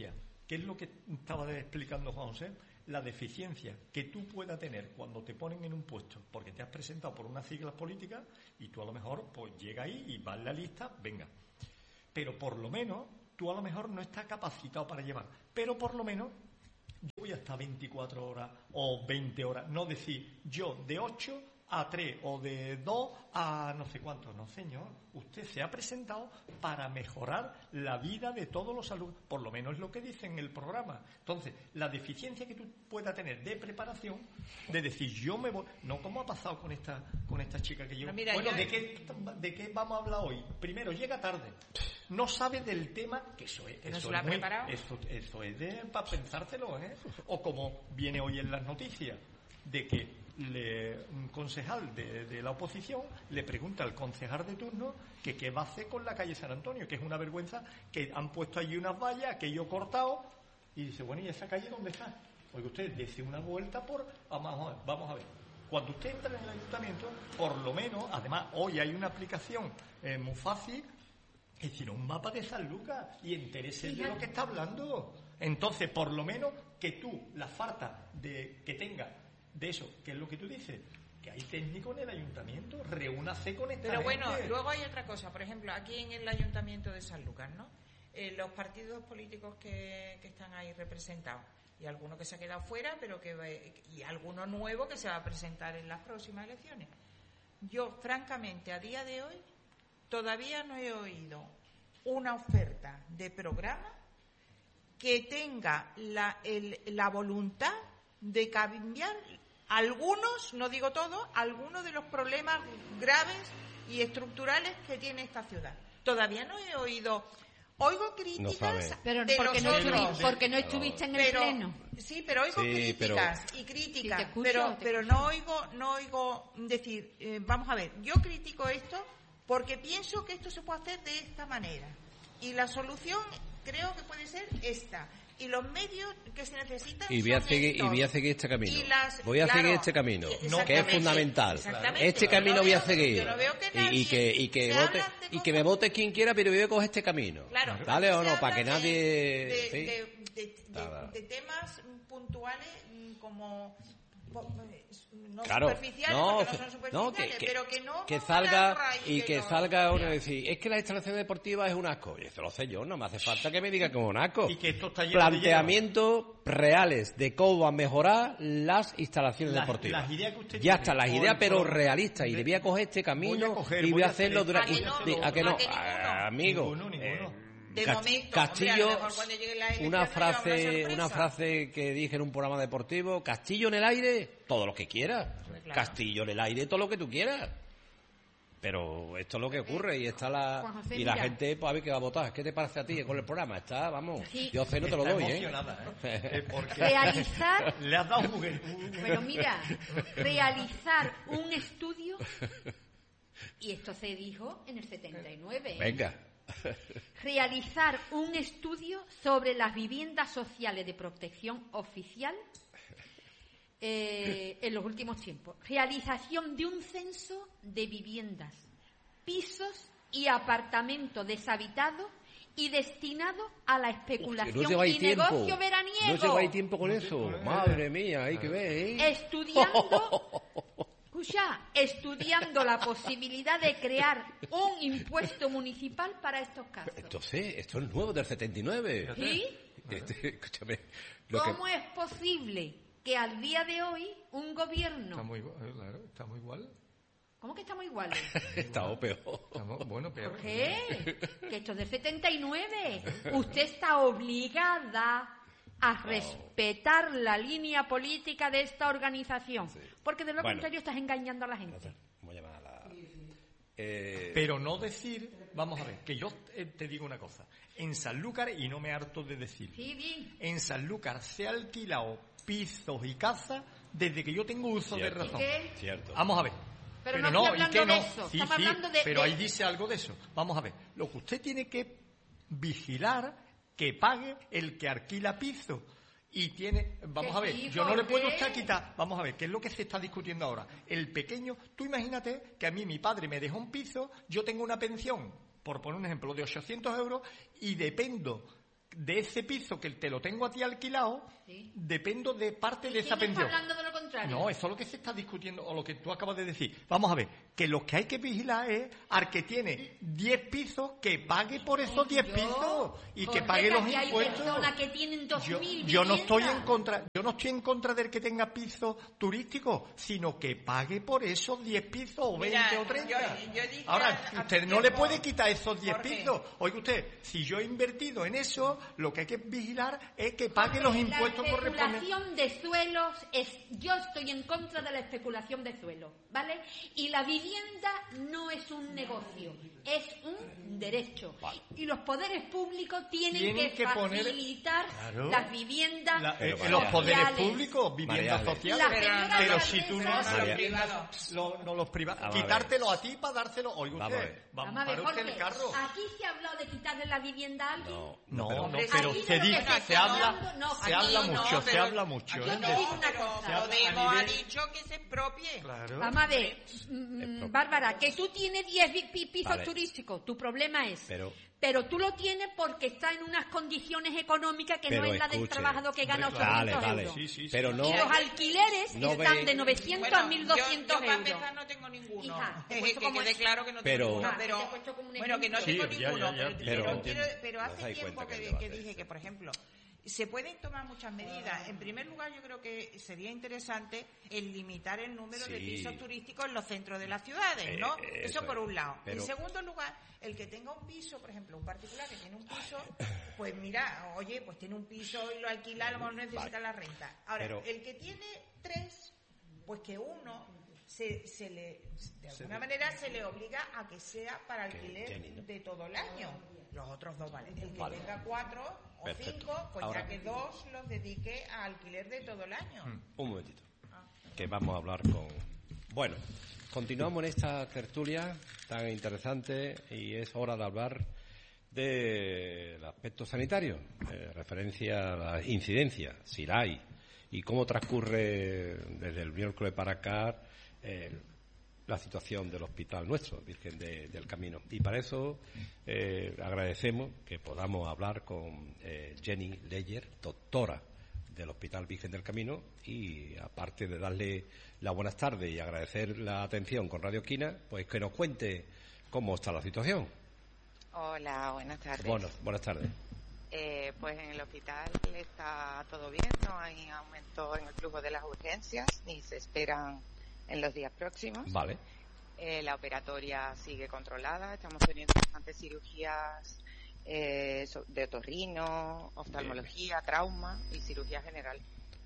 ¿qué es lo que estaba explicando Juan José? La deficiencia que tú puedas tener cuando te ponen en un puesto, porque te has presentado por unas siglas políticas y tú a lo mejor pues llega ahí y vas en la lista, venga. Pero por lo menos tú a lo mejor no estás capacitado para llevar, pero por lo menos yo voy a estar veinticuatro horas o veinte horas, no decir yo de ocho a tres o de dos a no sé cuánto. No, señor, usted se ha presentado para mejorar la vida de todos los alumnos, por lo menos es lo que dice en el programa. Entonces, la deficiencia que tú puedas tener de preparación, de decir yo me voy, no como ha pasado con esta con esta chica que yo, mira, bueno, yo... ¿de qué, ¿de qué vamos a hablar hoy? Primero, llega tarde, no sabe del tema, que eso es, ¿No eso se lo es ha muy, preparado? eso, eso es de, para pensárselo, ¿eh? O como viene hoy en las noticias, de que le, un concejal de, de la oposición le pregunta al concejal de turno que qué va a hacer con la calle San Antonio, que es una vergüenza, que han puesto allí unas vallas, aquello cortado, y dice, bueno, ¿y esa calle dónde está? Oiga, usted dése una vuelta por... Vamos a ver, vamos a ver. Cuando usted entra en el ayuntamiento, por lo menos, además, hoy hay una aplicación eh, muy fácil, es decir, un mapa de San Lucas, y entérese de lo que está hablando. Entonces, por lo menos, que tú, la falta de que tenga de eso, que es lo que tú dices, que hay técnicos en el ayuntamiento, reúnase con esta Pero bueno, gente. luego hay otra cosa, por ejemplo, aquí en el ayuntamiento de San Lucas, ¿no? Eh, los partidos políticos que, que están ahí representados, y alguno que se ha quedado fuera, pero que y alguno nuevo que se va a presentar en las próximas elecciones. Yo, francamente, a día de hoy, todavía no he oído una oferta de programa que tenga la, el, la voluntad de cambiar algunos, no digo todos, algunos de los problemas graves y estructurales que tiene esta ciudad. Todavía no he oído, oigo críticas, no pero de porque, los no otros, porque no estuviste en el pero, pleno. Sí, pero oigo sí, críticas pero... y críticas, sí, escucho, pero pero no oigo no oigo decir, eh, vamos a ver, yo critico esto porque pienso que esto se puede hacer de esta manera y la solución creo que puede ser esta. Y los medios que se necesitan y voy a son seguir estos. y voy a seguir este camino Las, voy a claro, seguir este camino no, que es fundamental este camino no voy a veo, seguir no veo que y, y que y que se vote y que me vote quien quiera, pero yo cojo este camino, claro, ¿vale o no? se Para que habla nadie de, de, ¿sí? de, de, Nada. de, de temas puntuales como no claro, superficiales, no, porque no son superficiales, no, que, que, pero que no que no salga y que, que no, salga uno ya. y decir, es que la instalación deportiva es un asco. Y eso lo sé yo, no me hace falta que me diga que es un asco. Y que esto está lleno planteamientos reales de cómo a mejorar las instalaciones las, deportivas. Las ideas que usted ya tiene, está, las ideas pero realistas. Y le voy a coger este camino voy a coger, y voy, voy a a hacerlo hacer, durante... ¿a que no? ¿A que no? ¿A que ninguno? Amigo. Ninguno, ninguno. Eh, De Cast- momento, Castillo, hombre, a lo mejor cuando lleguen las una elecciones habrá frase, una una frase que dije en un programa deportivo: Castillo en el aire, todo lo que quieras. Claro. Castillo en el aire, todo lo que tú quieras. Pero esto es lo que ocurre y está la Juan José, y la mira. gente, pues a ver qué va a votar. ¿Qué te parece a ti con el programa? Está, vamos, Sí. yo sé no te lo Está doy, ¿eh? emocionada, ¿eh? Eh, porque Realizar, le has dado un juguete. pero mira, realizar un estudio, y esto se dijo en el setenta y nueve, ¿eh? Venga. Realizar un estudio sobre las viviendas sociales de protección oficial eh, en los últimos tiempos. Realización de un censo de viviendas, pisos y apartamentos deshabitados y destinados a la especulación Hostia, no lleváis y tiempo. negocio veraniego. No lleváis tiempo con eso. Madre mía, hay que ver, ¿eh? Estudiando, escucha, estudiando la posibilidad de crear un impuesto municipal para estos casos. Entonces, esto es nuevo del setenta y nueve. ¿Sí? Este, escúchame. Lo que... ¿Cómo es posible que al día de hoy un gobierno... Está muy, claro, está muy igual. ¿Cómo que estamos iguales? Estamos peor. Estamos, bueno, peor. ¿Por qué? Que esto es del setenta y nueve. Usted está obligada a respetar la línea política de esta organización. Sí. Porque de lo Bueno. contrario estás engañando a la gente. Voy a llamar a la... Eh... Pero no decir, vamos a ver, que yo eh, te digo una cosa. En Sanlúcar, y no me harto de decir, Sí, bien. en Sanlúcar se ha alquilado pisos y casas desde que yo tengo uso Cierto. de razón. ¿Y qué? Cierto. Vamos a ver. Pero no estoy ¿y hablando qué de no? eso, Sí, estamos sí, hablando de- pero de- ahí dice algo de eso. Vamos a ver. Lo que usted tiene que vigilar que pague el que alquila piso. Y tiene, vamos Que a ver, sí, yo no le ¿por puedo qué? estar quitar, vamos a ver, ¿qué es lo que se está discutiendo ahora? El pequeño, tú imagínate que a mí mi padre me dejó un piso, yo tengo una pensión, por poner un ejemplo, de ochocientos euros y dependo de ese piso que te lo tengo a ti alquilado, sí. dependo de parte de esa pensión. ¿Estás hablando de lo contrario? No, eso es lo que se está discutiendo, o lo que tú acabas de decir. Vamos a ver, que lo que hay que vigilar es al que tiene diez pisos, que pague por esos diez pisos y que pague los impuestos. Hay personas que tienen dos mil yo, yo no estoy en contra, yo no estoy en contra del que tenga pisos turísticos, sino que pague por esos diez pisos o veinte Mira, o treinta. Yo, yo Ahora, usted no le puede quitar esos diez pisos. Oiga usted, si yo he invertido en eso, lo que hay que vigilar es que pague Jorge, los impuestos correspondientes. La especulación de suelos es, yo estoy en contra de la especulación de suelos, ¿vale? Y la vivienda no es un negocio, es un derecho. Vale. Y los poderes públicos tienen, tienen que, que facilitar poner... claro. las viviendas la, eh, sociales. Los poderes públicos, viviendas sociales. Pero, pero si tú no haces los privados, lo, no los privados, ah, quitártelo a ti para dárselo. Oiga usted, vamos, vamos a ver, Jorge, el carro. Aquí se ha hablado de quitarle la vivienda a alguien. No, no, no, no pero se dice, se habla, no, se habla no, mucho, no, se habla mucho. Yo te digo una cosa, Podemos ha dicho que se expropie. Claro. Vamos a ver, mm, Bárbara, que tú tienes diez pisos vale. turísticos, tu problema es... Pero, pero tú lo tienes porque está en unas condiciones económicas que no es la escuche, del trabajador que gana ochocientos vale, vale. euros. Sí, sí, sí, pero no, y los alquileres no están ve... de novecientos bueno, a mil doscientos yo, yo euros. Yo para empezar no tengo ninguno. Hija, que quede claro que no pero, tengo ninguno. Pero, bueno, que no tengo sí, ninguno. Ya, ya, ya, pero, pero, quiero, pero hace tiempo que, que, que dije que, por ejemplo... Se pueden tomar muchas medidas. En primer lugar, yo creo que sería interesante el limitar el número sí. de pisos turísticos en los centros de las ciudades, ¿no? Eh, eso, eso por un lado. Pero... En segundo lugar, el que tenga un piso, por ejemplo, un particular que tiene un piso, pues mira, oye, pues tiene un piso y lo alquila, a lo mejor no necesita vale. la renta. Ahora, pero... el que tiene tres, pues que uno... Se, se le, de alguna se manera se le obliga a que sea para alquiler Jenny, ¿no? de todo el año. Los otros dos vale. El que vale. tenga cuatro o Perfecto. cinco, pues Ahora, ya que dos los dedique a alquiler de todo el año. Un momentito. Ah. Que vamos a hablar con... Bueno, continuamos en esta tertulia tan interesante y es hora de hablar del aspecto sanitario, eh, referencia a la incidencia, si la hay, y cómo transcurre desde el miércoles para acá Eh, la situación del hospital nuestro, Virgen de, del Camino. Y para eso eh, agradecemos que podamos hablar con eh, Jenny Leyer, doctora del Hospital Virgen del Camino, y aparte de darle las buenas tardes y agradecer la atención con Radio Esquina, pues que nos cuente cómo está la situación. Hola, buenas tardes. Bueno, buenas tardes. Eh, pues en el hospital está todo bien, no hay aumento en el flujo de las urgencias, ni se esperan en los días próximos. Vale. Eh, la operatoria sigue controlada. Estamos teniendo bastantes cirugías eh, de otorrino, oftalmología, Bien. trauma y cirugía general.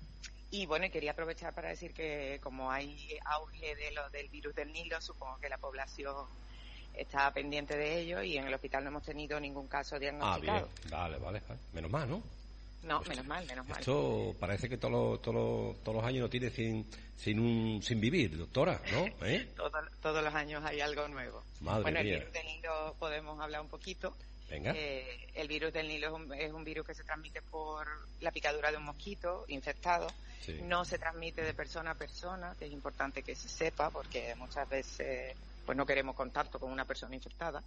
Y bueno, quería aprovechar para decir que como hay auge de lo del virus del Nilo, supongo que la población está pendiente de ello y en el hospital no hemos tenido ningún caso diagnosticado. Ah, bien. Vale, vale, vale. Menos mal, ¿no? No, menos mal, menos mal. Esto parece que todos los, todos los, todos los años no tiene sin sin un, sin vivir, doctora, ¿no? ¿Eh? Todo, todos los años hay algo nuevo. Madre bueno, mía. El virus del Nilo podemos hablar un poquito. Venga. Eh, el virus del Nilo es un, es un virus que se transmite por la picadura de un mosquito infectado. Sí. No se transmite de persona a persona, que es importante que se sepa, porque muchas veces pues no queremos contacto con una persona infectada.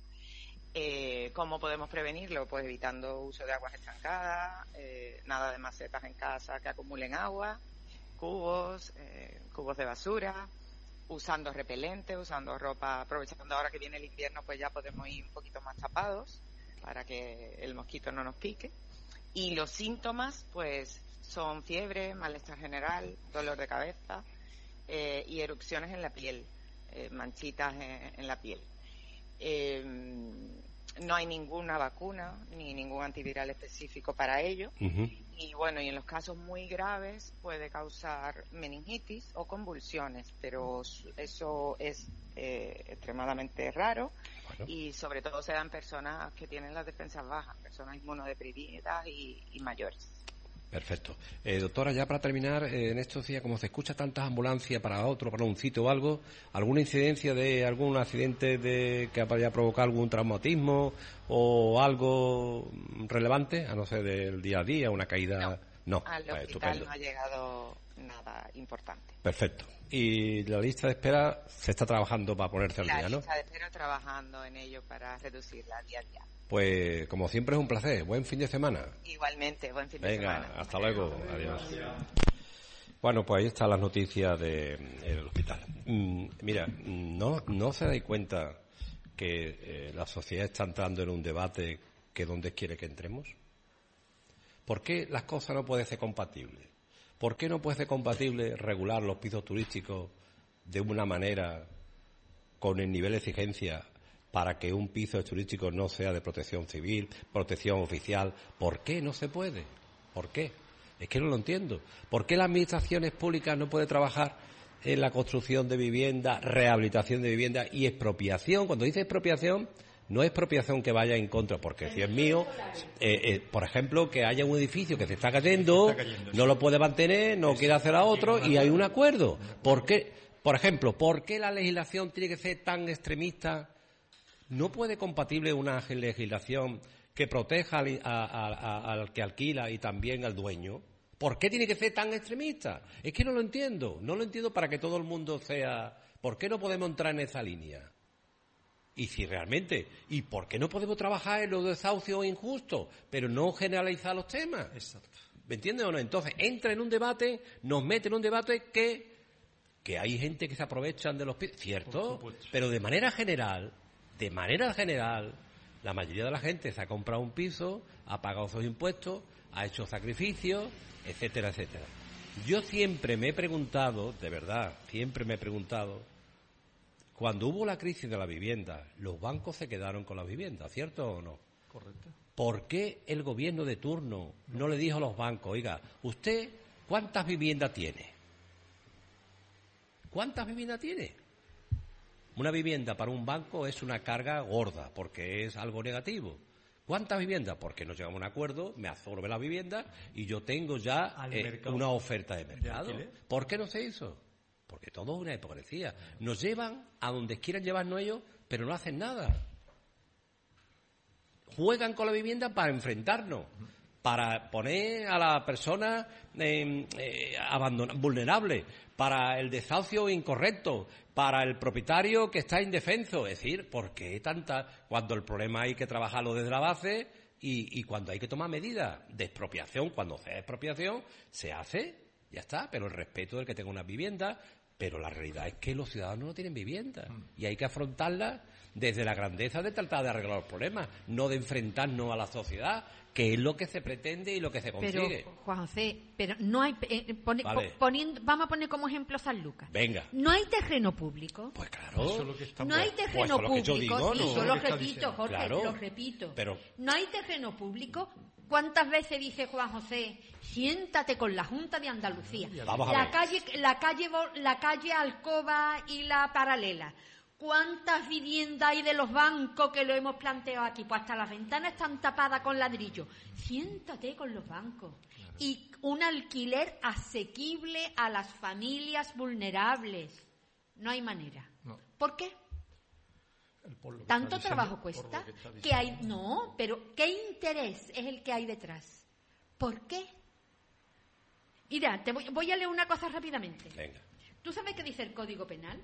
Eh, ¿Cómo podemos prevenirlo? Pues evitando uso de aguas estancadas, eh, nada de macetas en casa que acumulen agua, cubos, eh, cubos de basura, usando repelente, usando ropa, aprovechando ahora que viene el invierno, pues ya podemos ir un poquito más tapados para que el mosquito no nos pique. Y los síntomas, pues, son fiebre, malestar general, dolor de cabeza eh, y erupciones en la piel, eh, manchitas en, en la piel. Eh, no hay ninguna vacuna ni ningún antiviral específico para ello. Uh-huh. Y bueno, y en los casos muy graves puede causar meningitis o convulsiones, pero eso es eh, extremadamente raro. Bueno. Y sobre todo se da en personas que tienen las defensas bajas, personas inmunodeprimidas y, y mayores. Perfecto. Eh, doctora, ya para terminar, eh, en estos días, como se escucha tantas ambulancias para otro, para un sitio o algo, ¿alguna incidencia de algún accidente de que haya provocado algún traumatismo o algo relevante, a no ser del día a día, una caída no. No, al pues, hospital estupendo. no ha llegado nada importante. Perfecto. Y la lista de espera se está trabajando para ponerse al la día, ¿no? La lista de espera trabajando en ello para reducirla día a día. Pues, como siempre, es un placer. Buen fin de semana. Igualmente, buen fin de Venga, semana. Venga, hasta luego. Adiós. Bueno, pues ahí están las noticias del de, hospital. Mm, mira, no, no se dais cuenta que eh, la sociedad está entrando en un debate que dónde quiere que entremos. ¿Por qué las cosas no pueden ser compatibles? ¿Por qué no puede ser compatible regular los pisos turísticos de una manera con el nivel de exigencia para que un piso turístico no sea de protección civil, protección oficial? ¿Por qué no se puede? ¿Por qué? Es que no lo entiendo. ¿Por qué las administraciones públicas no pueden trabajar en la construcción de vivienda, rehabilitación de vivienda y expropiación? Cuando dice expropiación, no es expropiación que vaya en contra, porque si es mío, eh, eh, por ejemplo, que haya un edificio que se está cayendo, está cayendo no sí. lo puede mantener, no Eso, quiere hacer a otro y hay un acuerdo. ¿Por qué? Por ejemplo, ¿por qué la legislación tiene que ser tan extremista? ¿No puede compatible una legislación que proteja al, a, a, a, al que alquila y también al dueño? ¿Por qué tiene que ser tan extremista? Es que no lo entiendo. No lo entiendo para que todo el mundo sea... ¿Por qué no podemos entrar en esa línea? Y si realmente... ¿Y por qué no podemos trabajar en los desahucios injustos? Pero no generalizar los temas. Exacto. ¿Me entiendes o no? Entonces, entra en un debate, nos mete en un debate que... que hay gente que se aprovechan de los pisos. Cierto, pero de manera general... De manera general... La mayoría de la gente se ha comprado un piso, ha pagado sus impuestos, ha hecho sacrificios, etcétera, etcétera. Yo siempre me he preguntado, de verdad, siempre me he preguntado, cuando hubo la crisis de la vivienda, los bancos se quedaron con la vivienda, ¿cierto o no? Correcto. ¿Por qué el gobierno de turno no le dijo a los bancos, oiga, usted, ¿cuántas viviendas tiene? ¿Cuántas viviendas tiene? Una vivienda para un banco es una carga gorda, porque es algo negativo. ¿Cuántas viviendas? Porque no llegamos a un acuerdo, me absorbe la vivienda y yo tengo ya eh, una oferta de mercado. ¿De ¿Por qué no se hizo? Porque todo es una hipocresía. Nos llevan a donde quieran llevarnos ellos, pero no hacen nada. Juegan con la vivienda para enfrentarnos, para poner a la persona eh, eh, abandonada, vulnerable, para el desahucio incorrecto, para el propietario que está indefenso. Es decir, ¿por qué tanta? Cuando el problema hay que trabajarlo desde la base y, y cuando hay que tomar medidas de expropiación, cuando sea expropiación, se hace, ya está, pero el respeto del que tenga una vivienda. Pero la realidad es que los ciudadanos no tienen vivienda y hay que afrontarla desde la grandeza de tratar de arreglar los problemas, no de enfrentarnos a la sociedad, que es lo que se pretende y lo que se consigue. Pero, Juan José, pero no hay... Eh, pone, vale. poniendo, vamos a poner como ejemplo San Lucas. Venga. ¿No hay terreno público? Pues claro. Eso es lo que está no hay terreno pues público. Lo que yo digo, sí, ¿no? yo lo, lo repito, Jorge, claro. lo repito. Pero... No hay terreno público. ¿Cuántas veces dice Juan José, siéntate con la Junta de Andalucía? Vamos a la ver. calle, la calle, la calle Alcoba y la Paralela. ¿Cuántas viviendas hay de los bancos que lo hemos planteado aquí? Pues hasta las ventanas están tapadas con ladrillo. Siéntate con los bancos. Claro. Y un alquiler asequible a las familias vulnerables. No hay manera. No. ¿Por qué? Por ¿Tanto trabajo cuesta? Que, que hay, no, pero ¿qué interés es el que hay detrás? ¿Por qué? Mira, te voy, voy a leer una cosa rápidamente. Venga. ¿Tú sabes qué dice el Código Penal?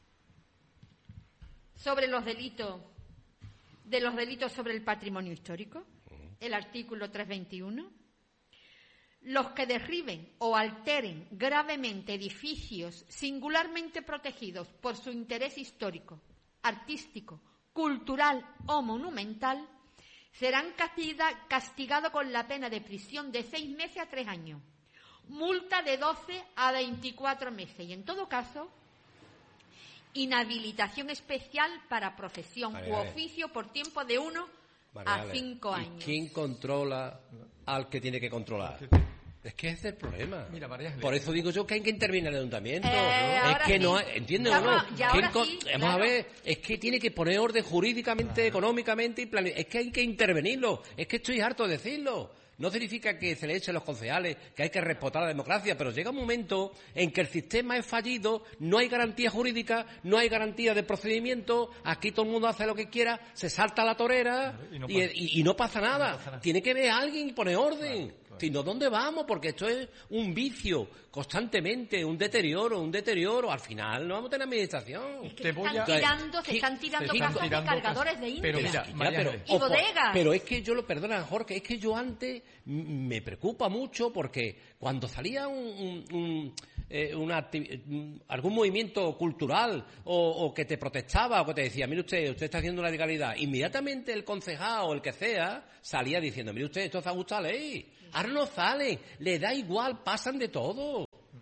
Sobre los delitos, de los delitos sobre el patrimonio histórico, el artículo trescientos veintiuno. Los que derriben o alteren gravemente edificios singularmente protegidos por su interés histórico, artístico, cultural o monumental, serán castiga, castigados con la pena de prisión de seis meses a tres años, multa de doce a veinticuatro meses y, en todo caso, inhabilitación especial para profesión vale, u vale. oficio por tiempo de uno vale, a vale. cinco años. ¿Y quién controla al que tiene que controlar? Es que ese es el problema. Mira, María Por eso digo yo que hay que intervenir en el ayuntamiento. Eh, es que sí. no hay, ¿entiendes o no? Con... Sí, Vamos claro. a ver, es que tiene que poner orden jurídicamente, claro. económicamente y plane... Es que hay que intervenirlo. Es que estoy harto de decirlo. No significa que se le echen los concejales, que hay que respetar la democracia, pero llega un momento en que el sistema es fallido, no hay garantía jurídica, no hay garantía de procedimiento, aquí todo el mundo hace lo que quiera, se salta la torera, claro, y, no y, y, y no pasa nada. No pasa nada. Tiene que ver a alguien y poner orden. Claro. Sino dónde vamos, porque esto es un vicio constantemente, un deterioro, un deterioro. Al final no vamos a tener administración. Es que te se, están a... tirando, se están tirando se casas de cargadores de India. Pero mira, ya, pero, y bodegas. Pero es que yo lo, perdona Jorge, es que yo antes me preocupa mucho porque cuando salía un, un, un eh, una, algún movimiento cultural o, o que te protestaba o que te decía, mire usted, usted está haciendo una ilegalidad, inmediatamente el concejal o el que sea salía diciendo, mire usted, esto se ajusta a la ley. Ahora no sale, le da igual, pasan de todo.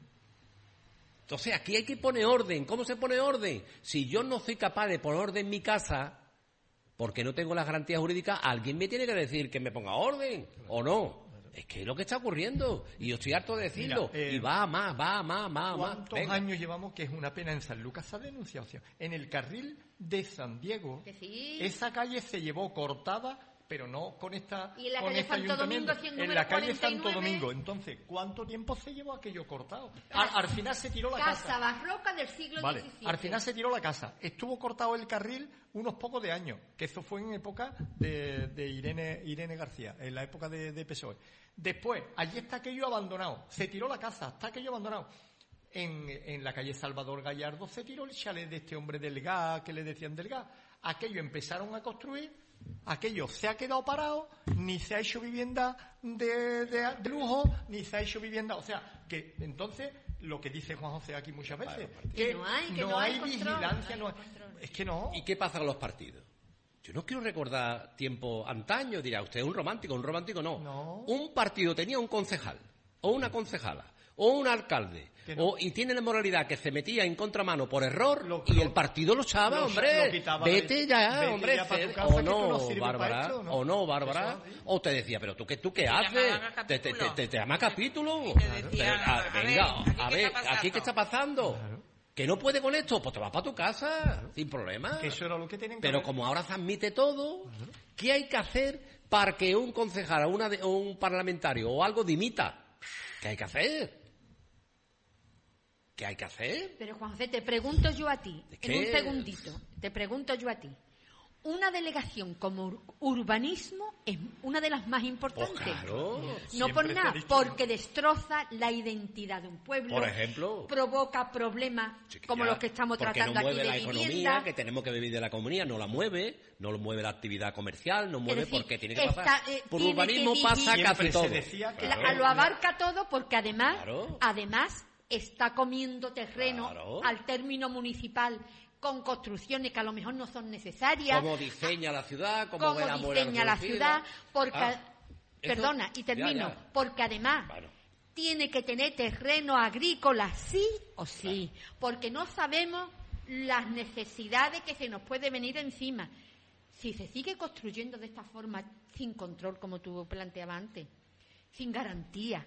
Entonces aquí hay que poner orden. ¿Cómo se pone orden? Si yo no soy capaz de poner orden en mi casa, porque no tengo las garantías jurídicas, alguien me tiene que decir que me ponga orden, ¿o no? Es que es lo que está ocurriendo, y yo estoy harto de decirlo. Mira, eh, y va a más, va a más, más, más. ¿Cuántos Venga. años llevamos que es una pena en San Lucas ha denunciado? En el carril de San Diego, sí. esa calle se llevó cortada, pero no con esta y en la con calle este Santo ayuntamiento. Domingo, en la calle cuarenta y nueve. Santo Domingo. Entonces, ¿cuánto tiempo se llevó aquello cortado? Al, al final se tiró la casa. Casa barroca del siglo vale. diecisiete. Al final se tiró la casa. Estuvo cortado el carril unos pocos de años, que eso fue en época de, de Irene, Irene García, en la época de, de P S O E. Después, allí está aquello abandonado. Se tiró la casa, está aquello abandonado. En, en la calle Salvador Gallardo se tiró el chalet de este hombre del gas, que le decían del gas. Aquello empezaron a construir, aquello se ha quedado parado, ni se ha hecho vivienda de, de, de lujo, ni se ha hecho vivienda. O sea, que entonces, lo que dice Juan José aquí muchas veces, claro, que, que no hay, que no no hay, hay vigilancia, no hay, es que no. ¿Y qué pasa con los partidos? Yo no quiero recordar tiempo antaño, dirá usted, un romántico, un romántico no. no. Un partido tenía un concejal, o una concejala, o un alcalde, no. o, y tiene la moralidad que se metía en contramano por error, lo, y lo, el partido lo echaba, lo, hombre, lo vete de, ya, vete hombre, ya ced, casa, o, no, no Bárbara, esto, ¿no? o no, Bárbara, o te decía, pero tú qué, tú qué haces, te, te, te, te, te llama capítulo, claro. decía, a, a, venga, a ver, aquí qué está pasando. Claro. ¿Que no puede con esto? Pues te vas para tu casa, claro. sin problema. Que eso era lo que tienen que Pero ver. Como ahora se admite todo, claro. ¿qué hay que hacer para que un concejal o, una de, o un parlamentario o algo dimita? ¿Qué hay que hacer? ¿Qué hay que hacer? Pero Juan José, te pregunto yo a ti, en un segundito, te pregunto yo a ti. Una delegación como ur- urbanismo es una de las más importantes. Oh, claro. No por nada, porque destroza la identidad de un pueblo. Por ejemplo. Provoca problemas Chiquilla, como los que estamos tratando no mueve aquí de la vivienda. Economía, que tenemos que vivir de la economía, no la mueve, no lo mueve la actividad comercial, no mueve decir, porque tiene que está, pasar. Eh, por urbanismo pasa casi todo. Decía que la, claro. Lo abarca todo porque además, claro. además está comiendo terreno claro. al término municipal con construcciones que a lo mejor no son necesarias. Cómo diseña la ciudad, cómo, cómo ve la diseña la ciudad, porque ah, perdona, y termino, ya, ya. porque además bueno. tiene que tener terreno agrícola sí o sí, claro. porque no sabemos las necesidades que se nos puede venir encima. Si se sigue construyendo de esta forma sin control, como tú planteabas antes, sin garantía,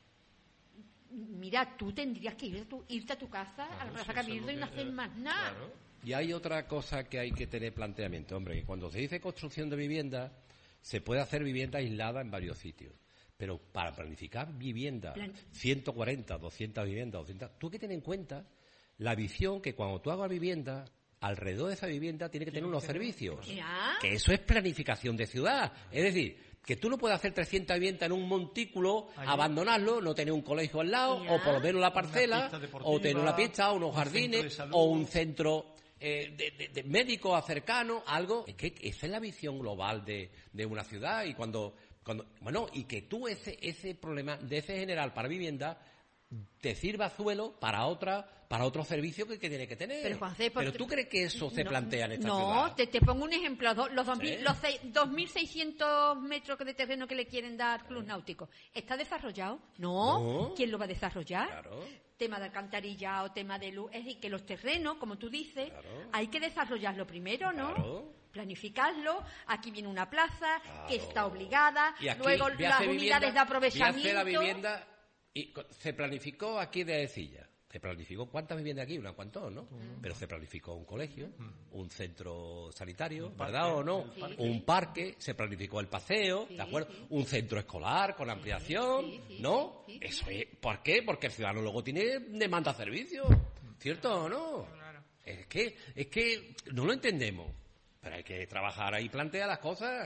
mira, tú tendrías que ir a tu, irte a tu casa, claro, a la Plaza Cabildo y no hacer más nada. Claro. Y hay otra cosa que hay que tener planteamiento, hombre, que cuando se dice construcción de vivienda, se puede hacer vivienda aislada en varios sitios. Pero para planificar vivienda, Plan... ciento cuarenta, doscientas viviendas, doscientas, tú hay que tener en cuenta la visión que cuando tú hagas vivienda, alrededor de esa vivienda tiene que tener unos servicios. ¿Ya? Que eso es planificación de ciudad. Es decir, que tú no puedes hacer trescientas viviendas en un montículo, Allí. abandonarlo, no tener un colegio al lado, ¿Ya? o por lo menos la parcela, o tener una pista, unos jardines, o un centro eh, de, de, de médico cercano, algo. Es que esa es la visión global de, de una ciudad. Y cuando, cuando, bueno, y que tú ese, ese problema de ese general para vivienda te sirva suelo para otra para otro servicio que, que tiene que tener. Pero, Juanse, Pero tú crees que eso se no, plantea en esta no, ciudad. No, te, te pongo un ejemplo. Los, dos mil, ¿Sí? los dos mil seiscientos metros de terreno que le quieren dar Club Náutico, ¿está desarrollado? No. no. ¿Quién lo va a desarrollar? Claro. Tema de alcantarillado, tema de luz. Es decir, que los terrenos, como tú dices, claro. hay que desarrollarlo primero, ¿no? Claro. Planificarlo. Aquí viene una plaza claro. que está obligada. Y aquí, luego las vivienda, unidades de aprovechamiento. La vivienda. Y se planificó aquí de Ecilla. Se planificó cuántas viviendas aquí, unas cuantas, ¿no? Mm. Pero se planificó un colegio, mm. un centro sanitario, un ¿verdad parque, o no? Sí, un sí. parque, se planificó el paseo, sí, ¿de acuerdo? Sí. Un centro escolar con ampliación, sí, sí, ¿no? Sí, sí. Eso es, ¿por qué? Porque el ciudadano luego tiene demanda de servicios, ¿cierto o no? Claro. Es que, es que no lo entendemos, pero hay que trabajar ahí, plantear las cosas.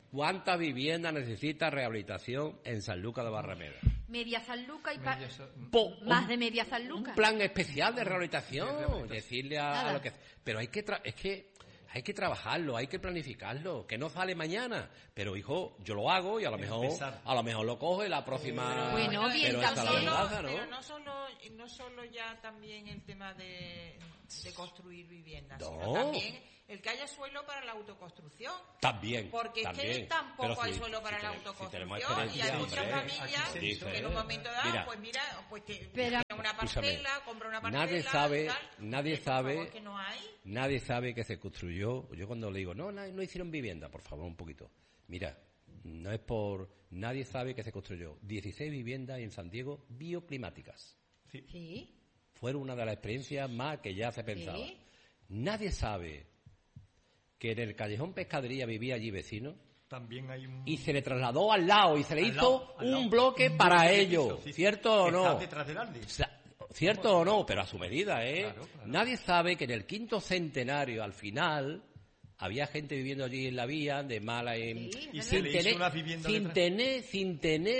¿Cuántas viviendas necesita rehabilitación en Sanlúcar de Barrameda? Media Sanlúcar y pa- San... po- más un, de media Sanlúcar. Un plan especial de rehabilitación, de rehabilitación. Decirle a, a lo que... Pero hay que... Tra- es que... Hay que trabajarlo, hay que planificarlo, que no sale mañana. Pero, hijo, yo lo hago y a lo mejor a lo mejor lo coge la próxima... Bueno, bien, pero también, la mudanza, ¿no? Pero no solo, no solo ya también el tema de, de construir viviendas, no. sino también el que haya suelo para la autoconstrucción. También, Porque también. es que tampoco hay si, suelo para si la tenemos, autoconstrucción si y hay hombre, muchas familias dice, que en un momento dado, mira, pues mira, pues que pero, una parcela, compra una parcela, nadie sabe, tal, nadie sabe, favor, que no hay. nadie sabe que se construyó. Yo cuando le digo, no, no, no hicieron vivienda, por favor, un poquito. Mira, no es por, nadie sabe que se construyó dieciséis viviendas en San Diego bioclimáticas. Sí. sí. Fueron una de las experiencias más que ya se pensaba. Sí. Nadie sabe que en el Callejón Pescadería vivía allí vecino. También hay un... Y se le trasladó al lado y se le hizo lado, un lado. bloque un para ello. Sí, ¿cierto o no? Detrás del Aldi. O sea, ¿cierto o no? Pero a su medida, ¿eh? Claro, claro. Nadie sabe que en el quinto centenario, al final, había gente viviendo allí en la vía, de mala en... Sí, y sin, tener, sin, tener, sin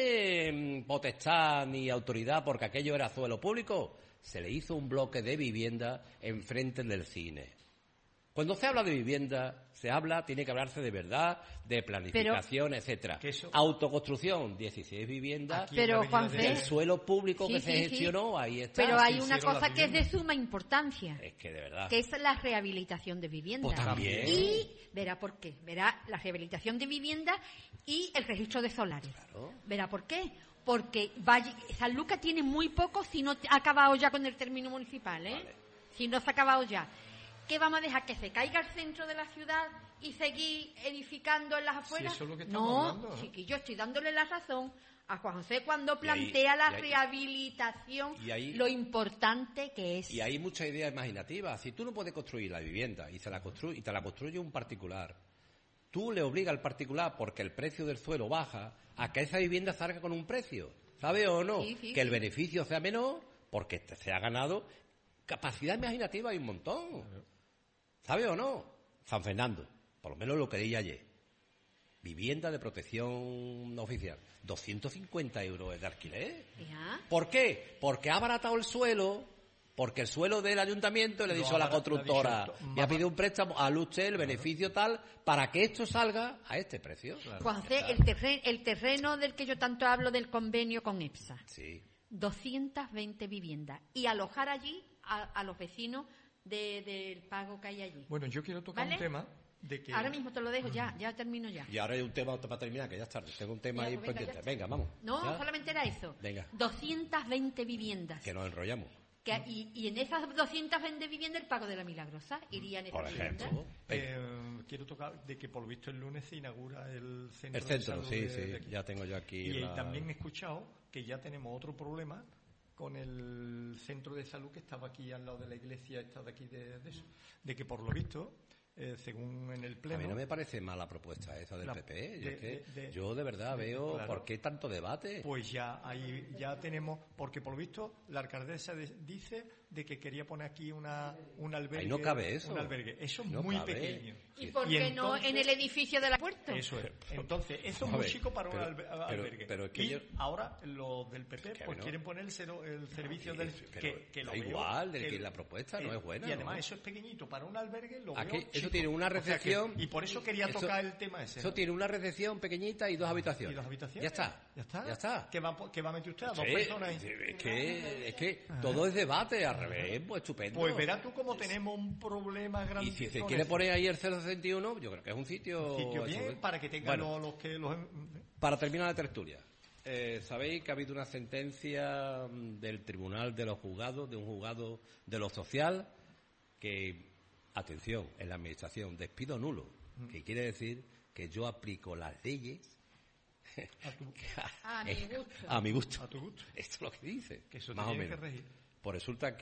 tener potestad ni autoridad, porque aquello era suelo público, se le hizo un bloque de vivienda enfrente del cine. Cuando se habla de vivienda, se habla, tiene que hablarse de verdad, de planificación, pero, etcétera. Eso, autoconstrucción, dieciséis viviendas. Pero Juanfe, el suelo público sí, que sí, se gestionó, sí. ahí está. Pero hay una cosa que es de suma importancia. Es que de verdad. Que es la rehabilitación de vivienda. Pues también. Y verá por qué. Verá la rehabilitación de vivienda y el registro de solares. Claro. Verá por qué. Porque Valle, Sanlúcar tiene muy poco si no ha acabado ya con el término municipal, ¿eh? Vale. Si no se ha acabado ya. ¿Qué vamos a dejar? ¿Que se caiga el centro de la ciudad y seguir edificando en las afueras? Sí, eso es lo que estamos no, hablando, ¿no? chiquillo, estoy dándole la razón a Juan José cuando plantea ahí, la ahí, rehabilitación, y ahí, lo importante que es. Y hay muchas ideas imaginativas. Si tú no puedes construir la vivienda y, se la construye, y te la construye un particular, tú le obligas al particular, porque el precio del suelo baja, a que esa vivienda salga con un precio. ¿Sabe o no? Sí, sí, que el sí. beneficio sea menor, porque se ha ganado. Capacidad imaginativa hay un montón. ¿Sabe o no? San Fernando, por lo menos lo que dije ayer. Vivienda de protección oficial. doscientos cincuenta euros de alquiler. ¿Ya? ¿Por qué? Porque ha abaratado el suelo, porque el suelo del ayuntamiento le ha dicho a la constructora, me ha pedido un préstamo, al usted el beneficio tal, para que esto salga a este precio. Claro. Juanfe, el terreno, el terreno del que yo tanto hablo del convenio con EPSA. Sí. doscientas veinte viviendas. Y alojar allí a, a los vecinos de, del pago que hay allí. Bueno, yo quiero tocar ¿Vale? un tema de que... Ahora mismo te lo dejo, ya, ya termino ya. Y ahora hay un tema para terminar, que ya es tarde. Tengo un tema ya, ahí pues venga, pendiente. Venga, vamos. No, ¿ya? solamente era eso. Venga. doscientas veinte viviendas. Que nos enrollamos. Que, y, y en esas doscientas veinte viviendas el pago de la Milagrosa iría en esas por ejemplo. viviendas. Eh, quiero tocar de que por lo visto el lunes se inaugura el centro. El centro, de salud sí, de, sí. De ya tengo yo aquí. Y la... también he escuchado que ya tenemos otro problema con el centro de salud que estaba aquí al lado de la iglesia, esta de aquí de, de eso, de que por lo visto, eh, según en el pleno... A mí no me parece mala propuesta esa del la, P P. Yo, de, es que de, de, yo de verdad de, veo claro, por qué tanto debate. Pues ya ahí ya tenemos, porque por lo visto la alcaldesa de, dice de que quería poner aquí una un albergue. Ahí no cabe eso. Un albergue. Eso es no muy cabe. pequeño. ¿Y por qué no en el edificio de la puerta? Eso es. Entonces, eso es muy chico para pero, un alber albergue. Pero, pero es que y yo... ahora los del P P que pues no. quieren poner el, cero, el servicio sí, del... Pero, que, que da lo igual, veo, de que que, la propuesta eh, no es buena. Y además ¿no? eso es pequeñito para un albergue. Lo Aquí, veo eso chico. tiene una recepción... O sea que, y por eso quería eso, tocar el tema ese. Eso ¿no? tiene una recepción pequeñita y dos habitaciones. ¿Y dos habitaciones? Ya está. Ya está. Ya está. ¿Qué va, qué va a meter usted? ¿A dos sí, personas ahí? Es que, es que todo es debate, al revés, pues estupendo. Pues verás tú cómo tenemos un problema grande. Y si se quiere poner ahí el cero sesenta y uno, yo creo que es un sitio... Un sitio bien para que tengan bueno, los, los que... Los... Para terminar la tertulia. Eh, Sabéis que ha habido una sentencia del Tribunal de los Juzgados, de un juzgado de lo social, que, atención, en la administración, despido nulo, mm. que quiere decir que yo aplico las leyes a, tu... a, mi gusto. a mi gusto. A tu gusto. Esto es lo que dice, que eso más o menos. Que regir. Pues resulta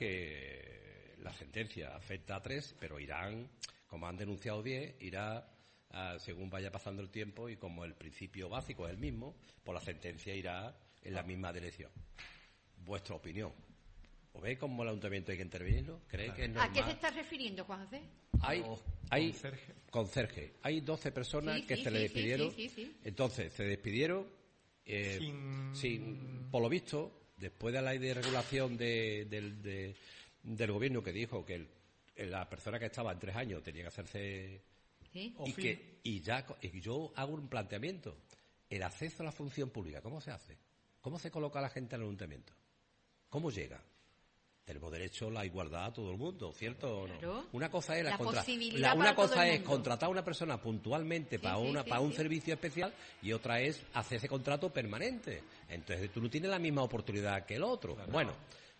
que la sentencia afecta a tres, pero irán, como han denunciado diez, irá... Uh, según vaya pasando el tiempo y como el principio básico es el mismo, pues la sentencia irá en la misma dirección. Vuestra opinión. ¿O ve cómo el ayuntamiento hay que intervenirlo? ¿Cree claro. que es normal? ¿A qué se está refiriendo, Juan José? Hay, oh, hay conserje. conserje. Hay doce personas sí, que sí, se sí, le despidieron. Sí, sí, sí, sí. Entonces, se despidieron eh, sin... sin... Por lo visto, después de la ley de regulación de, de, de, del gobierno que dijo que el, la persona que estaba en tres años tenía que hacerse... ¿Sí? Y, que, y ya y yo hago un planteamiento. El acceso a la función pública, ¿cómo se hace? ¿Cómo se coloca a la gente en el ayuntamiento? ¿Cómo llega? Tenemos derecho a la igualdad a todo el mundo, ¿cierto o no? Claro. Una cosa es la, la contra... la, una cosa es contratar a una persona puntualmente sí, para una sí, para sí, un sí. servicio especial y otra es hacer ese contrato permanente. Entonces tú no tienes la misma oportunidad que el otro. Claro. Bueno,